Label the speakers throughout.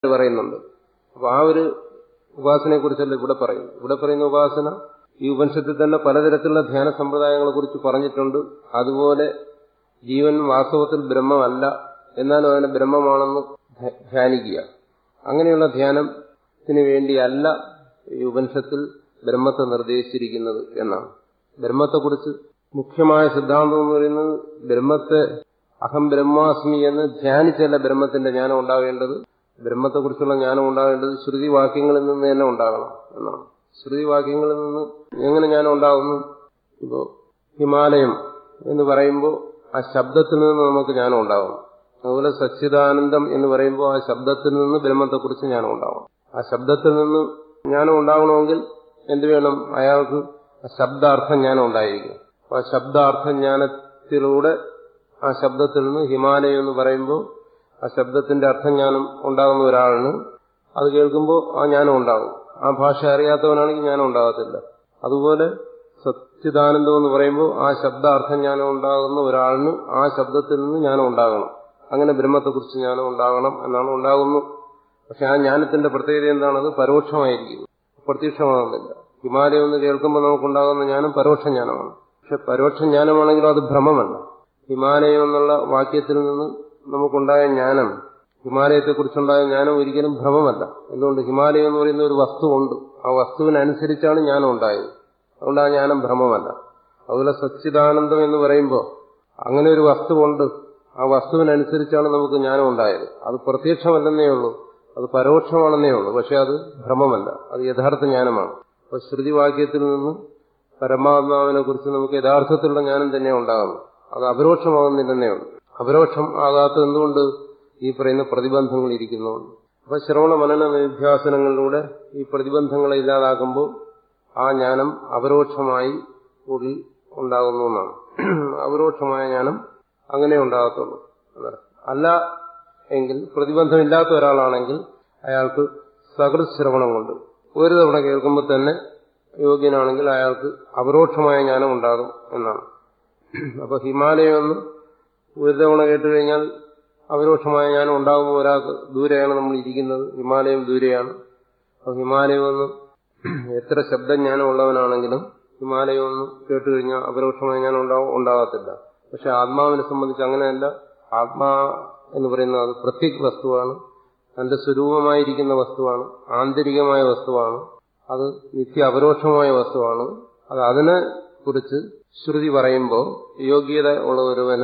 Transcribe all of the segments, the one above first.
Speaker 1: പറയുന്നുണ്ട്. അപ്പൊ ആ ഒരു ഉപാസനയെക്കുറിച്ചല്ല ഇവിടെ പറയുന്നു. ഇവിടെ പറയുന്ന ഉപാസന ഈ ഉപനിഷത്തിൽ തന്നെ പലതരത്തിലുള്ള ധ്യാന സമ്പ്രദായങ്ങളെ കുറിച്ച് പറഞ്ഞിട്ടുണ്ട്. അതുപോലെ ജീവൻ വാസ്തവത്തിൽ ബ്രഹ്മമല്ല, എന്നാലും അതിനെ ബ്രഹ്മമാണെന്ന് ധ്യാനിക്കുക. അങ്ങനെയുള്ള ധ്യാനത്തിന് വേണ്ടിയല്ല ഈ ഉപനിഷത്തിൽ ബ്രഹ്മത്തെ നിർദ്ദേശിച്ചിരിക്കുന്നത് എന്നാണ്. ബ്രഹ്മത്തെക്കുറിച്ച് മുഖ്യമായ സിദ്ധാന്തം എന്ന് പറയുന്നത് ബ്രഹ്മത്തെ അഹം ബ്രഹ്മാസ്മി എന്ന് ധ്യാനിച്ചല്ല ബ്രഹ്മത്തിന്റെ ജ്ഞാനം ഉണ്ടാവേണ്ടത്. ബ്രഹ്മത്തെക്കുറിച്ചുള്ള ജ്ഞാനം ഉണ്ടാവേണ്ടത് ശ്രുതിവാക്യങ്ങളിൽ നിന്ന് തന്നെ ഉണ്ടാകണം എന്നാണ്. ശ്രുതിവാക്യങ്ങളിൽ നിന്ന് എങ്ങനെ ജ്ഞാനം ഉണ്ടാകുന്നു? ഇപ്പോ ഹിമാലയം എന്ന് പറയുമ്പോൾ ആ ശബ്ദത്തിൽ നിന്ന് നമുക്ക് ജ്ഞാനം ഉണ്ടാകും. അതുപോലെ സച്ചിദാനന്ദം എന്ന് പറയുമ്പോൾ ആ ശബ്ദത്തിൽ നിന്ന് ബ്രഹ്മത്തെക്കുറിച്ച് ജ്ഞാനം ഉണ്ടാകും. ആ ശബ്ദത്തിൽ നിന്ന് ജ്ഞാനം ഉണ്ടാകണമെങ്കിൽ എന്ത് വേണം? അയാൾക്ക് ശബ്ദാർത്ഥ ജ്ഞാനം ഉണ്ടായിരിക്കും. അപ്പൊ ആ ശബ്ദാർത്ഥ ജ്ഞാനത്തിലൂടെ ആ ശബ്ദത്തിൽ നിന്ന് ഹിമാലയം എന്ന് പറയുമ്പോൾ ആ ശബ്ദത്തിന്റെ അർത്ഥജ്ഞാനം ഉണ്ടാകുന്ന ഒരാളിന് അത് കേൾക്കുമ്പോൾ ആ ജ്ഞാനം ഉണ്ടാകും. ആ ഭാഷ അറിയാത്തവനാണെങ്കിൽ ജ്ഞാനം ഉണ്ടാകത്തില്ല. അതുപോലെ സച്ചിദാനന്ദം എന്ന് പറയുമ്പോൾ ആ ശബ്ദാർത്ഥജ്ഞാനം ഉണ്ടാകുന്ന ഒരാളിന് ആ ശബ്ദത്തിൽ നിന്ന് ജ്ഞാനം ഉണ്ടാകണം. അങ്ങനെ ബ്രഹ്മത്തെക്കുറിച്ച് ജ്ഞാനം ഉണ്ടാകണം എന്നാണ് ഉണ്ടാകുന്നു. പക്ഷെ ആ ജ്ഞാനത്തിന്റെ പ്രത്യേകത എന്താണത്? പരോക്ഷമായിരിക്കുന്നു, പ്രത്യക്ഷമാകുന്നില്ല. ഹിമാലയം എന്ന് കേൾക്കുമ്പോൾ നമുക്കുണ്ടാകുന്ന ജ്ഞാനം പരോക്ഷ ജ്ഞാനമാണ്. പക്ഷെ പരോക്ഷ ജ്ഞാനമാണെങ്കിലും അത് ഭ്രമമല്ല. ഹിമാലയം എന്നുള്ള വാക്യത്തിൽ നിന്ന് നമുക്കുണ്ടായ ജ്ഞാനം, ഹിമാലയത്തെക്കുറിച്ചുണ്ടായ ജ്ഞാനം ഒരിക്കലും ഭ്രമമല്ല. എന്തുകൊണ്ട്? ഹിമാലയം എന്ന് പറയുന്ന ഒരു വസ്തുവുണ്ട്. ആ വസ്തുവിനനുസരിച്ചാണ് ജ്ഞാനം ഉണ്ടായത്. അതുകൊണ്ട് ആ ജ്ഞാനം ഭ്രമമല്ല. അതുപോലെ സച്ചിദാനന്ദം എന്ന് പറയുമ്പോൾ അങ്ങനെ ഒരു വസ്തുവുണ്ട്, ആ വസ്തുവിനനുസരിച്ചാണ് നമുക്ക് ജ്ഞാനം ഉണ്ടായത്. അത് പ്രത്യക്ഷമല്ലെന്നേ ഉള്ളൂ, അത് പരോക്ഷമാണെന്നേ ഉള്ളൂ. പക്ഷെ അത് ഭ്രമമല്ല, അത് യഥാർത്ഥ ജ്ഞാനമാണ്. അപ്പൊ ശ്രുതിവാക്യത്തിൽ നിന്ന് പരമാത്മാവിനെ കുറിച്ച് നമുക്ക് യഥാർത്ഥത്തിലുള്ള ജ്ഞാനം തന്നെ ഉണ്ടാകുന്നു. അത് അപരോക്ഷമാകുന്നില്ലെന്നേ ഉള്ളൂ. അപരോക്ഷം ആകാത്തത് എന്തുകൊണ്ട്? ഈ പറയുന്ന പ്രതിബന്ധങ്ങൾ ഇരിക്കുന്നതുകൊണ്ട്. അപ്പൊ ശ്രവണ മനന നിധ്യാസനങ്ങളിലൂടെ ഈ പ്രതിബന്ധങ്ങളെ ഇല്ലാതാക്കുമ്പോൾ ആ ജ്ഞാനം അപരോക്ഷമായി ഉള്ളിൽ ഉണ്ടാകുന്നു എന്നാണ്. അപരോക്ഷമായ ജ്ഞാനം അങ്ങനെ ഉണ്ടാകത്തുള്ളൂ. അല്ല എങ്കിൽ, പ്രതിബന്ധമില്ലാത്ത ഒരാളാണെങ്കിൽ അയാൾക്ക് സകൃത് ശ്രവണം കൊണ്ട് ഒരു തവണ കേൾക്കുമ്പോൾ തന്നെ യോഗ്യനാണെങ്കിൽ അയാൾക്ക് അപരോക്ഷമായ ജ്ഞാനം ഉണ്ടാകും എന്നാണ്. അപ്പൊ ഹിമാലയം എന്ന് ഒരു തവണ കേട്ടുകഴിഞ്ഞാൽ അപരോക്ഷമായ ജ്ഞാനം ഉണ്ടാകുമ്പോൾ ഒരാൾക്ക് ദൂരെയാണ് നമ്മൾ ഇരിക്കുന്നത്, ഹിമാലയം ദൂരെയാണ്. അപ്പൊ ഹിമാലയം എന്ന് എത്ര ശബ്ദജ്ഞാനം ഉള്ളവനാണെങ്കിലും ഹിമാലയം ഒന്ന് കേട്ടുകഴിഞ്ഞാൽ അപരോക്ഷമായ ജ്ഞാനം ഉണ്ടാകത്തില്ല. പക്ഷെ ആത്മാവിനെ സംബന്ധിച്ച് അങ്ങനെയല്ല. ആത്മാ എന്ന് പറയുന്നത് അത് പ്രത്യക് വസ്തുവാണ്, തന്റെ സ്വരൂപമായിരിക്കുന്ന വസ്തുവാണ്, ആന്തരികമായ വസ്തുവാണ്, അത് നിത്യ അപരോക്ഷമായ വസ്തുവാണ്. അത് അതിനെ കുറിച്ച് ശ്രുതി പറയുമ്പോൾ യോഗ്യത ഉള്ള ഒരുവന്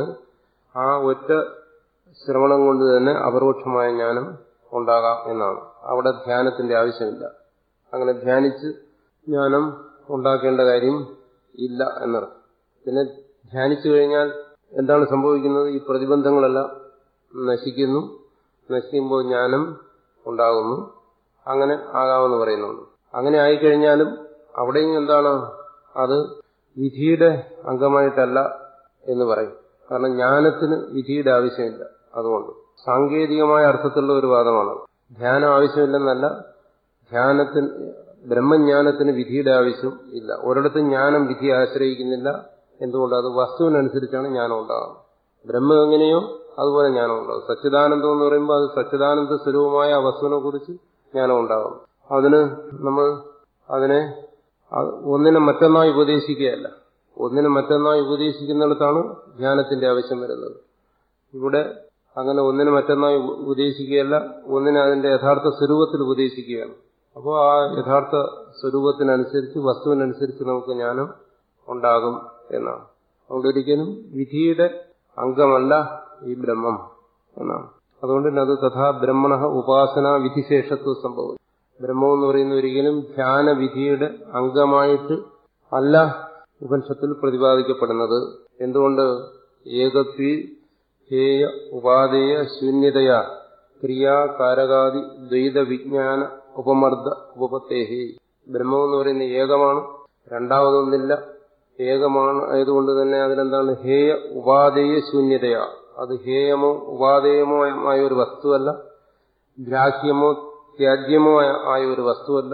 Speaker 1: ആ ഒറ്റ ശ്രവണം കൊണ്ട് തന്നെ അപരോക്ഷമായ ജ്ഞാനം ഉണ്ടാകാം എന്നാണ്. അവിടെ ധ്യാനത്തിന്റെ ആവശ്യമില്ല. അങ്ങനെ ധ്യാനിച്ച് ജ്ഞാനം ഉണ്ടാക്കേണ്ട കാര്യം ഇല്ല എന്നർത്ഥം. പിന്നെ ധ്യാനിച്ചു കഴിഞ്ഞാൽ എന്താണ് സംഭവിക്കുന്നത്? ഈ പ്രതിബന്ധങ്ങളെല്ലാം നശിക്കുന്നു. നശിക്കുമ്പോൾ ജ്ഞാനം ഉണ്ടാകുന്നു. അങ്ങനെ ആകാമെന്ന് പറയുന്നുണ്ട്. അങ്ങനെ ആയിക്കഴിഞ്ഞാലും അവിടെയും എന്താണ്? അത് വിധിയുടെ അംഗമായിട്ടല്ല എന്ന് പറയും. കാരണം ജ്ഞാനത്തിന് വിധിയുടെ ആവശ്യമില്ല. അതുകൊണ്ട് സാങ്കേതികമായ അർത്ഥത്തിലുള്ള ഒരു വാദമാണ്. ധ്യാനം ആവശ്യമില്ലെന്നല്ല, ധ്യാനത്തിന് ബ്രഹ്മജ്ഞാനത്തിന് വിധിയുടെ ആവശ്യം ഇല്ല. ഒരിടത്തും ജ്ഞാനം വിധിയെ ആശ്രയിക്കുന്നില്ല. എന്തുകൊണ്ട്? അത് വസ്തുവിനനുസരിച്ചാണ് ജ്ഞാനം ഉണ്ടാകുന്നത്. ബ്രഹ്മം എങ്ങനെയോ അതുപോലെ ജ്ഞാനം ഉണ്ടാകും. സച്ചിദാനന്ദം എന്ന് പറയുമ്പോൾ അത് സച്ചിദാനന്ദ സ്വരൂപമായ ആ വസ്തുവിനെ കുറിച്ച് ജ്ഞാനം ഉണ്ടാകും. അതിന് നമ്മൾ അതിനെ ഒന്നിനെ മറ്റൊന്നായി ഉപദേശിക്കുകയല്ല. ഒന്നിനെ മറ്റൊന്നായി ഉപദേശിക്കുന്നിടത്താണ് ധ്യാനത്തിന്റെ ആവശ്യം വരുന്നത്. ഇവിടെ അങ്ങനെ ഒന്നിനെ മറ്റൊന്നായി ഉപദേശിക്കുകയല്ല, ഒന്നിനെ അതിന്റെ യഥാർത്ഥ സ്വരൂപത്തിൽ ഉപദേശിക്കുകയാണ്. അപ്പോൾ ആ യഥാർത്ഥ സ്വരൂപത്തിനനുസരിച്ച്, വസ്തുവിനനുസരിച്ച് നമുക്ക് ജ്ഞാനം ഉണ്ടാകും എന്നാണ്. അതുകൊണ്ട് ഒരിക്കലും വിധിയുടെ അംഗമല്ല ഈ ബ്രഹ്മം എന്നാണ്. അതുകൊണ്ട് തന്നെ അത് തഥാ ബ്രഹ്മണ ഉപാസന വിധിശേഷത്വ സംഭവം. ബ്രഹ്മം എന്ന് പറയുന്ന ഒരിക്കലും ധ്യാനവിധിയുടെ അംഗമായിട്ട് അല്ല ഉപനിഷത്തിൽ പ്രതിപാദിക്കപ്പെടുന്നത്. എന്തുകൊണ്ട്? ഏകത്വി ഹേയ ഉപാദേയ ശൂന്യതയ ക്രിയാകാരകാദി ദ്വൈത വിജ്ഞാന ഉപമർദ്ദ ഉപപത്തേഹി. ബ്രഹ്മം എന്ന് പറയുന്ന ഏകമാണ്, രണ്ടാമതൊന്നില്ല. ഏകമാണ് ആയതുകൊണ്ട് തന്നെ അതിലെന്താണ്? ഹേയ ഉപാദേയ ശൂന്യതയാ. അത് ഹേയമോ ഉപാദേയമോ ആയ ഒരു വസ്തുവല്ല, ഗ്രാഹ്യമോ ത്യാജ്യമോ ആയ ഒരു വസ്തുവല്ല.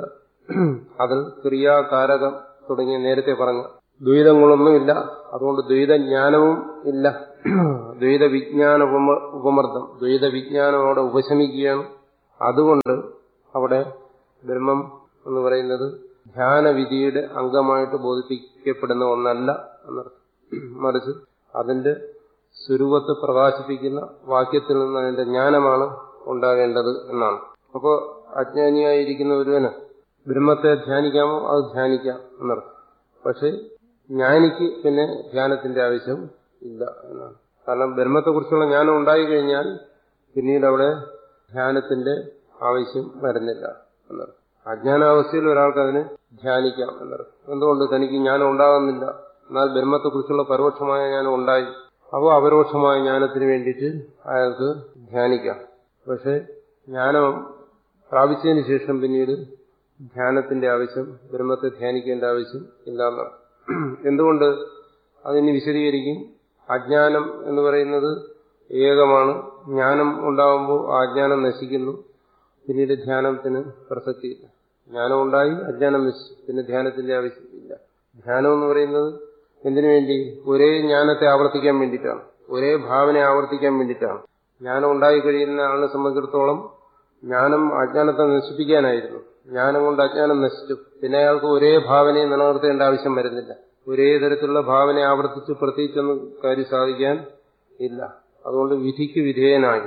Speaker 1: അതിൽ ക്രിയാകാരകം തുടങ്ങിയ നേരത്തെ പറഞ്ഞ ദ്വൈതങ്ങളൊന്നുമില്ല. അതുകൊണ്ട് ദ്വൈതജ്ഞാനവും ഇല്ല. ദ്വൈത വിജ്ഞാന ഉപമർദ്ദം, ദ്വൈത വിജ്ഞാനം അവിടെ ഉപശമിക്കുകയാണ്. അതുകൊണ്ട് അവിടെ ബ്രഹ്മം എന്ന് പറയുന്നത് ധ്യാനവിധിയുടെ അംഗമായിട്ട് ബോധിപ്പിക്കപ്പെടുന്ന ഒന്നല്ല എന്നർത്ഥം. മറിച്ച് അതിന്റെ സ്വരൂപത്തെ പ്രകാശിപ്പിക്കുന്ന വാക്യത്തിൽ നിന്ന് അതിന്റെ ജ്ഞാനമാണ് ഉണ്ടാകേണ്ടത് എന്നാണ്. അപ്പോൾ അജ്ഞാനിയായിരിക്കുന്ന ഒരുവന് ബ്രഹ്മത്തെ ധ്യാനിക്കാമോ? അത് ധ്യാനിക്കാം എന്നർത്ഥം. പക്ഷെ ജ്ഞാനിക്ക് പിന്നെ ധ്യാനത്തിന്റെ ആവശ്യം ഇല്ല എന്നാണ്. കാരണം ബ്രഹ്മത്തെക്കുറിച്ചുള്ള ജ്ഞാനം ഉണ്ടായിക്കഴിഞ്ഞാൽ പിന്നീട് അവിടെ ധ്യാനത്തിന്റെ ആവശ്യം വരുന്നില്ല എന്നർത്ഥം. അജ്ഞാനാവസ്ഥയിൽ ഒരാൾക്ക് അതിനെ ധ്യാനിക്കാം എന്നർത്ഥം. എന്തുകൊണ്ട്? തനിക്ക് ജ്ഞാനം ഉണ്ടാകുന്നില്ല, എന്നാൽ ബ്രഹ്മത്തെക്കുറിച്ചുള്ള പരോക്ഷമായ ജ്ഞാനം ഉണ്ടായി. അപ്പോൾ അപരോക്ഷമായ ജ്ഞാനത്തിന് വേണ്ടിയിട്ട് അയാൾക്ക് ധ്യാനിക്കാം. പക്ഷെ ജ്ഞാനം പ്രാപിച്ചതിന് ശേഷം പിന്നീട് ധ്യാനത്തിന്റെ ആവശ്യം, ബ്രഹ്മത്തെ ധ്യാനിക്കേണ്ട ആവശ്യം ഇല്ലാന്നാണ്. എന്തുകൊണ്ട്? അതിന് വിശദീകരിക്കും. അജ്ഞാനം എന്ന് പറയുന്നത് ഏകമാണ്. ജ്ഞാനം ഉണ്ടാകുമ്പോൾ ആ അജ്ഞാനം നശിക്കുന്നു. പിന്നീട് ധ്യാനത്തിന് പ്രസക്തിയില്ല. ജ്ഞാനം ഉണ്ടായി, അജ്ഞാനം നശിച്ചു, പിന്നെ ധ്യാനത്തിന്റെ ആവശ്യമില്ല. ധ്യാനം എന്ന് പറയുന്നത് എന്തിനു വേണ്ടി? ഒരേ ജ്ഞാനത്തെ ആവർത്തിക്കാൻ വേണ്ടിയിട്ടാണ്, ഒരേ ഭാവന ആവർത്തിക്കാൻ വേണ്ടിയിട്ടാണ്. ജ്ഞാനം ഉണ്ടായി കഴിയുന്ന ആളിനെ സംബന്ധിച്ചിടത്തോളം ജ്ഞാനം അജ്ഞാനത്തെ നശിപ്പിക്കാനായിരുന്നു. ജ്ഞാനം കൊണ്ട് അജ്ഞാനം നശിച്ചു, പിന്നെ അയാൾക്ക് ഒരേ ഭാവനയെ നിലനിർത്തേണ്ട ആവശ്യം വരുന്നില്ല. ഒരേ തരത്തിലുള്ള ഭാവന ആവർത്തിച്ച് പ്രത്യേകിച്ചൊന്നും കാര്യം സാധിക്കാൻ ഇല്ല. അതുകൊണ്ട് വിധിക്ക് വിധേയനായി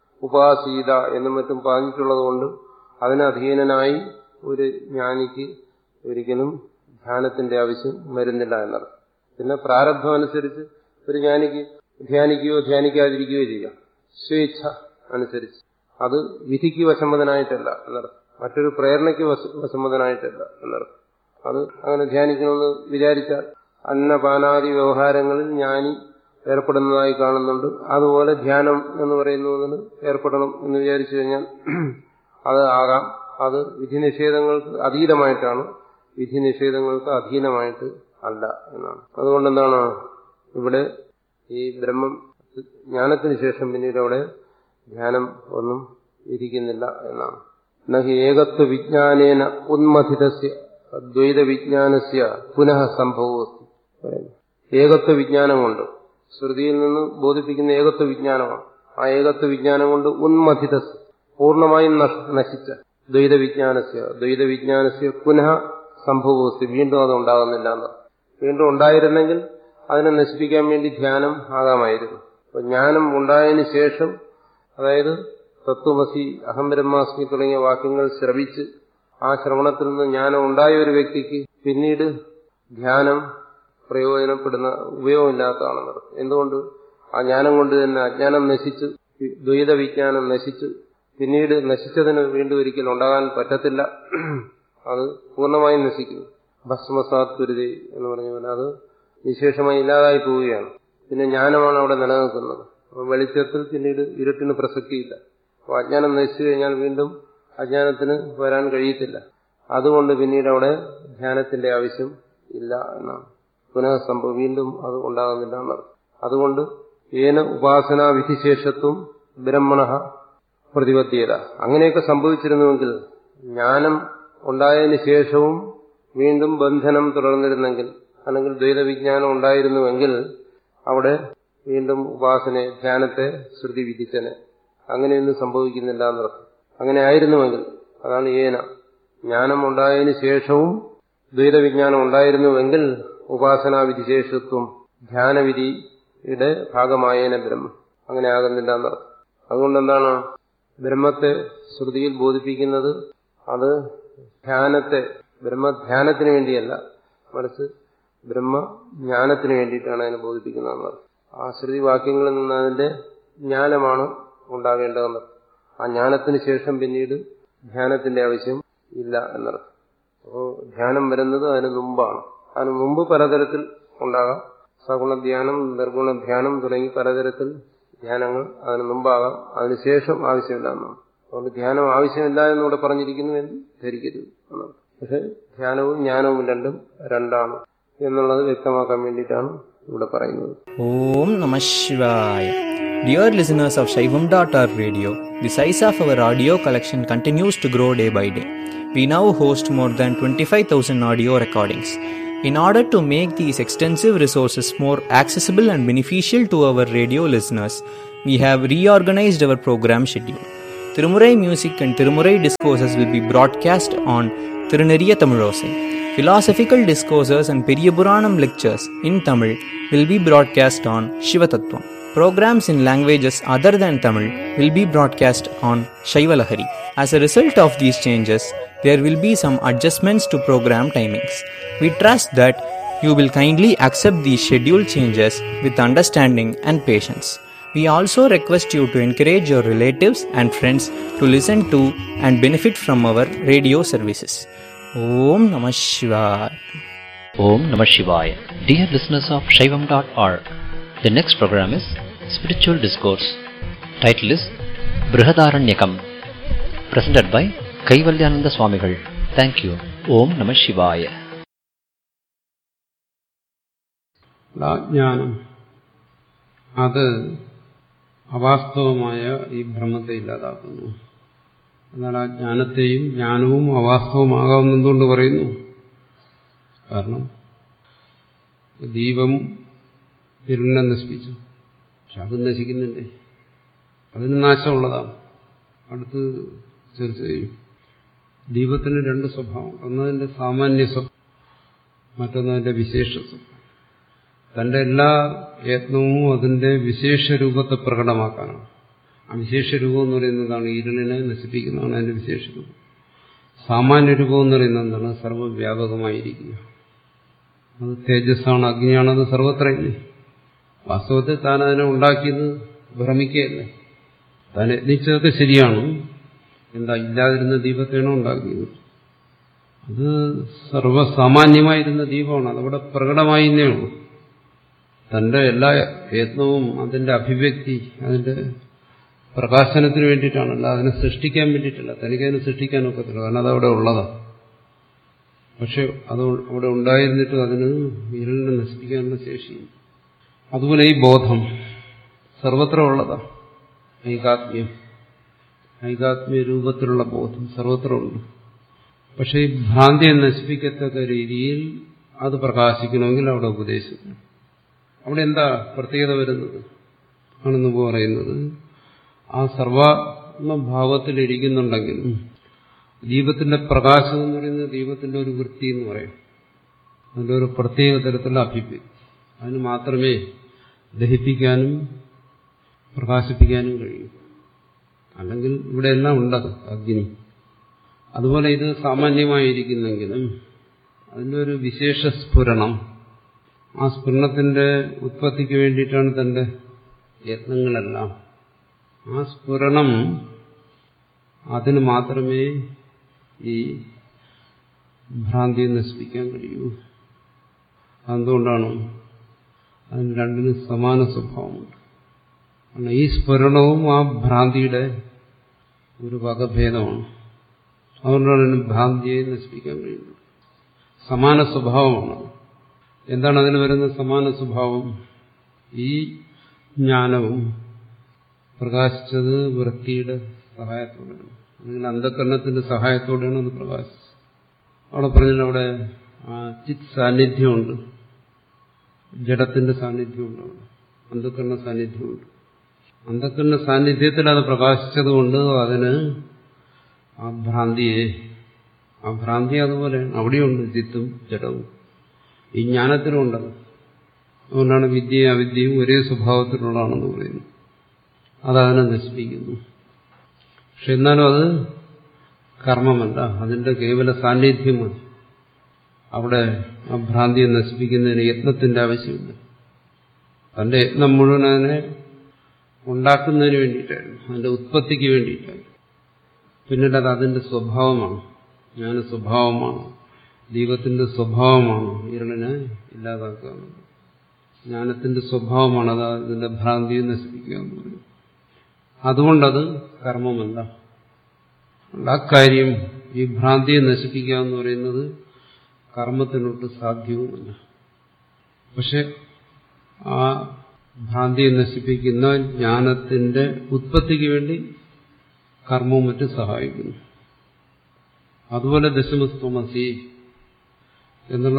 Speaker 1: ഉപാസീത എന്നും മറ്റും പറഞ്ഞിട്ടുള്ളത് കൊണ്ട് അതിന് അധീനനായി ഒരു ജ്ഞാനിക്ക് ഒരിക്കലും ധ്യാനത്തിന്റെ ആവശ്യം വരുന്നില്ല എന്നർത്ഥം. പിന്നെ പ്രാരബ്ധം അനുസരിച്ച് ഒരു ജ്ഞാനിക്ക് ധ്യാനിക്കുകയോ ധ്യാനിക്കാതിരിക്കുകയോ ചെയ്യാം, സ്വേച്ഛ അനുസരിച്ച്. അത് വിധിക്ക് വശംവദനായിട്ടല്ല എന്നർത്ഥം, മറ്റൊരു പ്രേരണയ്ക്ക് വശംവദനായിട്ടല്ല എന്നർത്ഥം. അത് അങ്ങനെ ധ്യാനിക്കണമെന്ന് വിചാരിച്ചാൽ അന്നപാനാദി വ്യവഹാരങ്ങളിൽ ജ്ഞാനി ഏർപ്പെടുന്നതായി കാണുന്നുണ്ട്. അതുപോലെ ധ്യാനം എന്ന് പറയുന്നതിന് ഏർപ്പെടണം എന്ന് വിചാരിച്ചു കഴിഞ്ഞാൽ അത് ആകാം. അത് വിധിനിഷേധങ്ങൾക്ക് അതീതമായിട്ടാണ്, വിധിനിഷേധങ്ങൾക്ക് അധീനമായിട്ട് അല്ല എന്നാണ്. അതുകൊണ്ടെന്താണ് ഇവിടെ ഈ ബ്രഹ്മം ജ്ഞാനത്തിന് ശേഷം പിന്നീട് അവിടെ ധ്യാനം ഒന്നും ഇരിക്കുന്നില്ല എന്നാണ്. നഹി ഏകത്വ വിജ്ഞാനേന ഉന്മഥിതസ്യ ദ്വൈത വിജ്ഞാനസ്യ പുനഃ സംഭവോസ്തി. ഏകത്വ വിജ്ഞാനം കൊണ്ട്, ശ്രുതിയിൽ നിന്ന് ബോധിപ്പിക്കുന്ന ഏകത്വ വിജ്ഞാനമാണ്. ആ ഏകത്വ വിജ്ഞാനം കൊണ്ട് ഉന്മഥിതസ് പൂർണ്ണമായും നശിച്ച ദ്വൈത വിജ്ഞാനസ്യ പുനഃ സംഭവോസ്തി, വീണ്ടും അത് ഉണ്ടാകുന്നില്ല എന്ന്. വീണ്ടും ഉണ്ടായിരുന്നെങ്കിൽ അതിനെ നശിപ്പിക്കാൻ വേണ്ടി ധ്യാനം ആകാമായിരുന്നു. അപ്പൊ ജ്ഞാനം ഉണ്ടായതിനു ശേഷം, അതായത് തത്വമസി, അഹം ബ്രഹ്മാസ്മി തുടങ്ങിയ വാക്യങ്ങൾ ശ്രവിച്ച് ആ ശ്രവണത്തിൽ നിന്ന് ജ്ഞാനം ഉണ്ടായ ഒരു വ്യക്തിക്ക് പിന്നീട് ധ്യാനം പ്രയോജനപ്പെടുന്ന ഉപയോഗമില്ലാത്തതാണെന്ന് പറയും. എന്തുകൊണ്ട്? ആ ജ്ഞാനം കൊണ്ട് തന്നെ അജ്ഞാനം നശിച്ച്, ദ്വൈത വിജ്ഞാനം നശിച്ച്, പിന്നീട് നശിച്ചതിന് വീണ്ടും ഒരിക്കലും ഉണ്ടാകാൻ പറ്റത്തില്ല. അത് പൂർണ്ണമായും നശിക്കുന്നു. ഭസ്മസാത് തുരുതേ എന്ന് പറഞ്ഞ പോലെ അത് വിശേഷമായി ഇല്ലാതായി പോവുകയാണ്. പിന്നെ ജ്ഞാനമാണ് അവിടെ നിലനിൽക്കുന്നത്. വെളിച്ചത്തിൽ പിന്നീട് ഇരുട്ടിന് പ്രസക്തിയില്ല. അപ്പോൾ അജ്ഞാനം നശിച്ചു കഴിഞ്ഞാൽ വീണ്ടും അജ്ഞാനത്തിന് വരാൻ കഴിയത്തില്ല. അതുകൊണ്ട് പിന്നീട് അവിടെ ധ്യാനത്തിന്റെ ആവശ്യം ഇല്ല എന്നാണ്. പുനഃസംഭവം, വീണ്ടും അത് ഉണ്ടാകുന്നില്ല എന്നാണ്. അതുകൊണ്ട് ഏന ഉപാസനാ വിധിശേഷത്വം ബ്രഹ്മണഃ പ്രതിപദ്ധ്യത. അങ്ങനെയൊക്കെ സംഭവിച്ചിരുന്നുവെങ്കിൽ, ജ്ഞാനം ഉണ്ടായതിനു ശേഷവും വീണ്ടും ബന്ധനം തുടർന്നിരുന്നെങ്കിൽ, അല്ലെങ്കിൽ ദ്വൈതവിജ്ഞാനം ഉണ്ടായിരുന്നുവെങ്കിൽ, അവിടെ വീണ്ടും ഉപാസനയെ, ധ്യാനത്തെ ശ്രുതി വിധിച്ചനെ. അങ്ങനെയൊന്നും സംഭവിക്കുന്നില്ല എന്നർത്ഥം. അങ്ങനെ ആയിരുന്നുവെങ്കിൽ, അതാണ് ഏന, ജ്ഞാനം ഉണ്ടായതിനു ശേഷവും ദ്വൈതവിജ്ഞാനം ഉണ്ടായിരുന്നുവെങ്കിൽ ഉപാസനാവിധിശേഷത്വം ധ്യാനവിധിയുടെ ഭാഗമായേന ബ്രഹ്മം. അങ്ങനെ ആകുന്നില്ല എന്നർത്ഥം. അതുകൊണ്ടെന്താണ് ബ്രഹ്മത്തെ ശ്രുതിയിൽ ബോധിപ്പിക്കുന്നത്? അത് ധ്യാനത്തെ, ബ്രഹ്മധ്യാനത്തിന് വേണ്ടിയല്ല, മറിച്ച് ബ്രഹ്മജ്ഞാനത്തിന് വേണ്ടിയിട്ടാണ് അതിനെ ബോധിപ്പിക്കുന്നതെന്നർത്ഥം. ആ ശ്രുതി വാക്യങ്ങളിൽ നിന്ന് അതിന്റെ ജ്ഞാനമാണ് ഉണ്ടാകേണ്ടതെന്നർത്ഥം. ആ ജ്ഞാനത്തിന് ശേഷം പിന്നീട് ധ്യാനത്തിന്റെ ആവശ്യം ഇല്ല എന്നർത്ഥം. അപ്പോൾ ധ്യാനം വരുന്നത് അതിന് മുമ്പാണ്. അതിന് മുമ്പ് പലതരത്തിൽ ഉണ്ടാകാം. സഗുണധ്യാനം, നിർഗുണധ്യാനം തുടങ്ങി പലതരത്തിൽ ധ്യാനങ്ങൾ അതിന് മുമ്പാകാം. അതിനുശേഷം ആവശ്യമില്ല എന്നാണ്. അതുകൊണ്ട് ധ്യാനം ആവശ്യമില്ല എന്നിവിടെ പറഞ്ഞിരിക്കുന്നു എന്ന് ധരിക്കരുത് എന്നാണ്. പക്ഷെ ധ്യാനവും ജ്ഞാനവും രണ്ടാണ് എന്നുള്ളത് വ്യക്തമാക്കാൻ വേണ്ടിയിട്ടാണ് ഇവിടെ പറയുന്നത്.
Speaker 2: ഓം നമഃ ശിവായ. Dear listeners of Shaivam.org radio, the size of our audio collection continues to grow day by day. We now host more than 25,000 audio recordings. In order to make these extensive resources more accessible and beneficial to our radio listeners, we have reorganized our program schedule. Tirumurai music and Tirumurai discourses will be broadcast on Tiruneriya Tamilosai. Philosophical discourses and Periyapuranam lectures in Tamil will be broadcast on Shivatattvam. Programs in languages other than Tamil will be broadcast on Shaivalahari. As a result of these changes, there will be some adjustments to program timings. We trust that you will kindly accept these schedule changes with understanding and patience. We also request you to encourage your relatives and friends to listen to and benefit from our radio services. Om Namah Shivaya.
Speaker 3: Om Namah Shivaya. Dear listeners of Shaivam.org, the next program is Spiritual Discourse. Title is Brihadaranyakam, presented by Kaivalyananda Swamigal. Thank you. Om Namah Shivaya.
Speaker 1: ജ്ഞാനം അത് അവാസ്തവമായ ഈ ഭ്രമത്തെ ഇല്ലാതാക്കുന്നു. എന്നാൽ ആ ജ്ഞാനത്തെയും ജ്ഞാനവും അവാസ്തവമാകാമെന്ന് എന്തുകൊണ്ട് പറയുന്നു? കാരണം ദീപം ഇരുളിനെ നശിപ്പിച്ചു, പക്ഷെ അത് നശിക്കുന്നില്ലേ? അതിന് നാശമുള്ളതാണ്. അടുത്ത് ചർച്ച ചെയ്യും. ദീപത്തിന് രണ്ട് സ്വഭാവം, ഒന്നതിന്റെ സാമാന്യ സ്വഭാവം, മറ്റൊന്നതിന്റെ വിശേഷ സ്വഭാവം. തന്റെ എല്ലാ യത്നവും അതിന്റെ വിശേഷ രൂപത്തെ പ്രകടമാക്കാനാണ്. ആ വിശേഷ രൂപം എന്ന് പറയുന്നതാണ് ഇരുളിനെ നശിപ്പിക്കുന്നതാണ് അതിന്റെ വിശേഷ രൂപം. സാമാന്യ രൂപം എന്ന് പറയുന്നത് എന്താണ്? സർവ്വവ്യാപകമായിരിക്കുക. അത് തേജസ്സാണ്, അഗ്നിയാണ്, അത് സർവത്ര ഇല്ലേ. വാസ്തവത്തിൽ താൻ അതിനെ ഉണ്ടാക്കിയത് ഭ്രമിക്കുകയല്ലേ. താൻ യത്നിച്ചതൊക്കെ ശരിയാണ്. എന്താ, ഇല്ലാതിരുന്ന ദീപത്തെയാണോ ഉണ്ടാക്കിയത്? അത് സർവ്വസാമാന്യമായിരുന്ന ദീപമാണ്. അതവിടെ പ്രകടമായിരുന്നേ ഉള്ളൂ. തന്റെ എല്ലാ യത്നവും അതിന്റെ അഭിവ്യക്തി, അതിന്റെ പ്രകാശനത്തിന് വേണ്ടിയിട്ടാണല്ല, അതിനെ സൃഷ്ടിക്കാൻ വേണ്ടിയിട്ടല്ല. തനിക്കതിനെ സൃഷ്ടിക്കാനൊക്കത്തില്ല, കാരണം അതവിടെ ഉള്ളതാണ്. പക്ഷെ അത് അവിടെ ഉണ്ടായിരുന്നിട്ടും അതിന് ഇരുളിനെ നശിപ്പിക്കാനുള്ള ശേഷിയും. അതുപോലെ ഈ ബോധം സർവത്ര ഉള്ളതാണ്. ഐകാത്മ്യ രൂപത്തിലുള്ള ബോധം സർവത്ര ഉണ്ട്. പക്ഷെ ഈ ഭ്രാന്തിയെ നശിപ്പിക്കത്തക്ക രീതിയിൽ അത് പ്രകാശിക്കണമെങ്കിൽ അവിടെ ഉപദേശിക്കണം. അവിടെ എന്താ പ്രത്യേകത വരുന്നത് ആണെന്ന് പറയുന്നത്, ആ സർവാത്മഭാവത്തിലിരിക്കുന്നുണ്ടെങ്കിലും ദീപത്തിന്റെ പ്രകാശം എന്ന് പറയുന്നത് ദീപത്തിന്റെ ഒരു വൃത്തി എന്ന് പറയും. അതിന്റെ ഒരു പ്രത്യേക തരത്തിലുള്ള അഭിപ്രായം. അതിന് മാത്രമേ ദഹിപ്പിക്കാനും പ്രകാശിപ്പിക്കാനും കഴിയൂ. അല്ലെങ്കിൽ ഇവിടെ എല്ലാം ഉണ്ട് അഗ്നി. അതുപോലെ ഇത് സാമാന്യമായിരിക്കുന്നെങ്കിലും അതിന്റെ ഒരു വിശേഷ സ്ഫുരണം, ആ സ്ഫുരണത്തിന്റെ ഉത്പത്തിക്ക് വേണ്ടിയിട്ടാണ് തന്റെ യത്നങ്ങളെല്ലാം. ആ സ്ഫുരണം അതിന് മാത്രമേ ഈ ഭ്രാന്തിയെ നശിപ്പിക്കാൻ കഴിയൂ. അതുകൊണ്ടാണ് അതിന് രണ്ടിനും സമാന സ്വഭാവമുണ്ട്. ഈ സ്ഫുരണവും ആ ഭ്രാന്തിയുടെ ഒരു വകഭേദമാണ്. അതുകൊണ്ടാണ് അതിന് ഭ്രാന്തിയെ നശിപ്പിക്കാൻ കഴിയുന്നത്. സമാന സ്വഭാവമാണ്. എന്താണ് അതിന് വരുന്ന സമാന സ്വഭാവം? ഈ ജ്ഞാനവും പ്രകാശിച്ചത് വൃത്തിയുടെ സഹായത്തോടെയാണ്, അല്ലെങ്കിൽ അന്ധകരണത്തിന്റെ സഹായത്തോടെയാണ് അത് പ്രകാശിച്ചത്. അവിടെ പറഞ്ഞാൽ അവിടെ ചിത് സാന്നിധ്യമുണ്ട്, ജഡത്തിന്റെ സാന്നിധ്യമുണ്ട്, അവിടെ അന്ധകരണ സാന്നിധ്യമുണ്ട്. അന്ധകരണ സാന്നിധ്യത്തിൽ അത് പ്രകാശിച്ചതുകൊണ്ട് അതിന് ആ ഭ്രാന്തി അതുപോലെയാണ്. അവിടെയുണ്ട് ചിത്തും ജഡവും. ഈ ജ്ഞാനത്തിനുണ്ടത്. അതുകൊണ്ടാണ് വിദ്യയും അവിദ്യയും ഒരേ സ്വഭാവത്തിലുള്ളതാണെന്ന് പറയുന്നത്. അതതിനെ നശിപ്പിക്കുന്നു. പക്ഷെ എന്നാലും അത് കർമ്മമല്ല, അതിന്റെ കേവല സാന്നിധ്യം മതി. അവിടെ ആ ഭ്രാന്തിയെ നശിപ്പിക്കുന്നതിന് യത്നത്തിന്റെ ആവശ്യമില്ല. തന്റെ യത്നം മുഴുവൻ അതിനെ ഉണ്ടാക്കുന്നതിന് വേണ്ടിയിട്ടായിരുന്നു, അതിന്റെ ഉത്പത്തിക്ക് വേണ്ടിയിട്ടായിരുന്നു. പിന്നീട് അത് അതിന്റെ സ്വഭാവമാണ്, ജ്ഞാന സ്വഭാവമാണ്, ദീപത്തിന്റെ സ്വഭാവമാണ് ഇരുളിനെ ഇല്ലാതാക്കുക. ജ്ഞാനത്തിന്റെ സ്വഭാവമാണ് അത് അതിന്റെ ഭ്രാന്തിയെ നശിപ്പിക്കുക എന്ന് പറയുന്നത്. അതുകൊണ്ടത് കർമ്മമല്ല. അക്കാര്യം ഈ ഭ്രാന്തിയെ നശിപ്പിക്കുക എന്ന് പറയുന്നത് കർമ്മത്തിനൊട്ട് സാധ്യവുമല്ല. പക്ഷെ ആ ഭ്രാന്തിയെ നശിപ്പിക്കുന്ന ജ്ഞാനത്തിന്റെ ഉത്പത്തിക്ക് വേണ്ടി കർമ്മവും മറ്റും സഹായിക്കുന്നു. അതുപോലെ ദശമസ്ത്വമസി എന്നുള്ള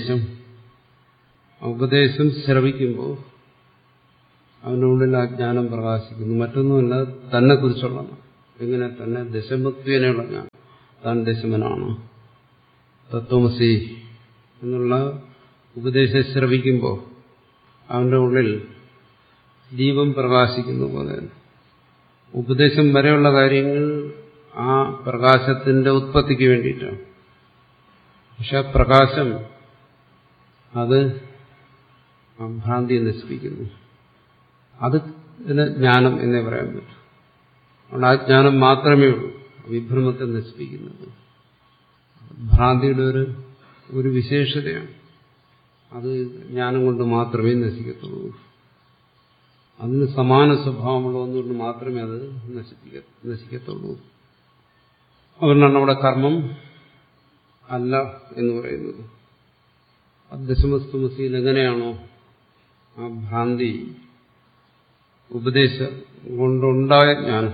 Speaker 1: ഉപദേശം ശ്രവിക്കുമ്പോൾ അവനുള്ളിൽ ആ ജ്ഞാനം പ്രകാശിക്കുന്നു. മറ്റൊന്നുമല്ല, തന്നെ കുറിച്ചുള്ളതാണ്.
Speaker 4: എങ്ങനെ തന്നെ ദശമത്വേനയുള്ള ഞാൻ താൻ ദശമനാണ്. തത്വമസി എന്നുള്ള ഉപദേശം ശ്രവിക്കുമ്പോൾ അവന്റെ ഉള്ളിൽ ദീപം പ്രകാശിക്കുന്ന പോലെ ഉപദേശം വരെയുള്ള കാര്യങ്ങൾ ആ പ്രകാശത്തിന്റെ ഉത്പത്തിക്ക് വേണ്ടിയിട്ടാണ്. പക്ഷെ ആ പ്രകാശം അത് ആ ഭ്രാന്തിയെ നശിപ്പിക്കുന്നു. അത് ജ്ഞാനം എന്നേ പറയാൻ പറ്റും. അതുകൊണ്ട് ആ ജ്ഞാനം മാത്രമേ ഉള്ളൂ വിഭ്രമത്തെ നശിപ്പിക്കുന്നത്. ഭ്രാന്തിയുടെ ഒരു വിശേഷതയാണ്. അത് ജ്ഞാനം കൊണ്ട് മാത്രമേ നശിക്കത്തുള്ളൂ. അതിന് സമാന സ്വഭാവമുള്ള ഒന്നുകൊണ്ട് മാത്രമേ അത് നശിക്കത്തുള്ളൂ. അതുകൊണ്ടാണ് അവിടെ കർമ്മം അല്ല എന്ന് പറയുന്നത്. ദശമസ്തുമസിയിൽ എങ്ങനെയാണോ ആ ഭ്രാന്തി ഉപദേശം കൊണ്ടുണ്ടായ ജ്ഞാനം,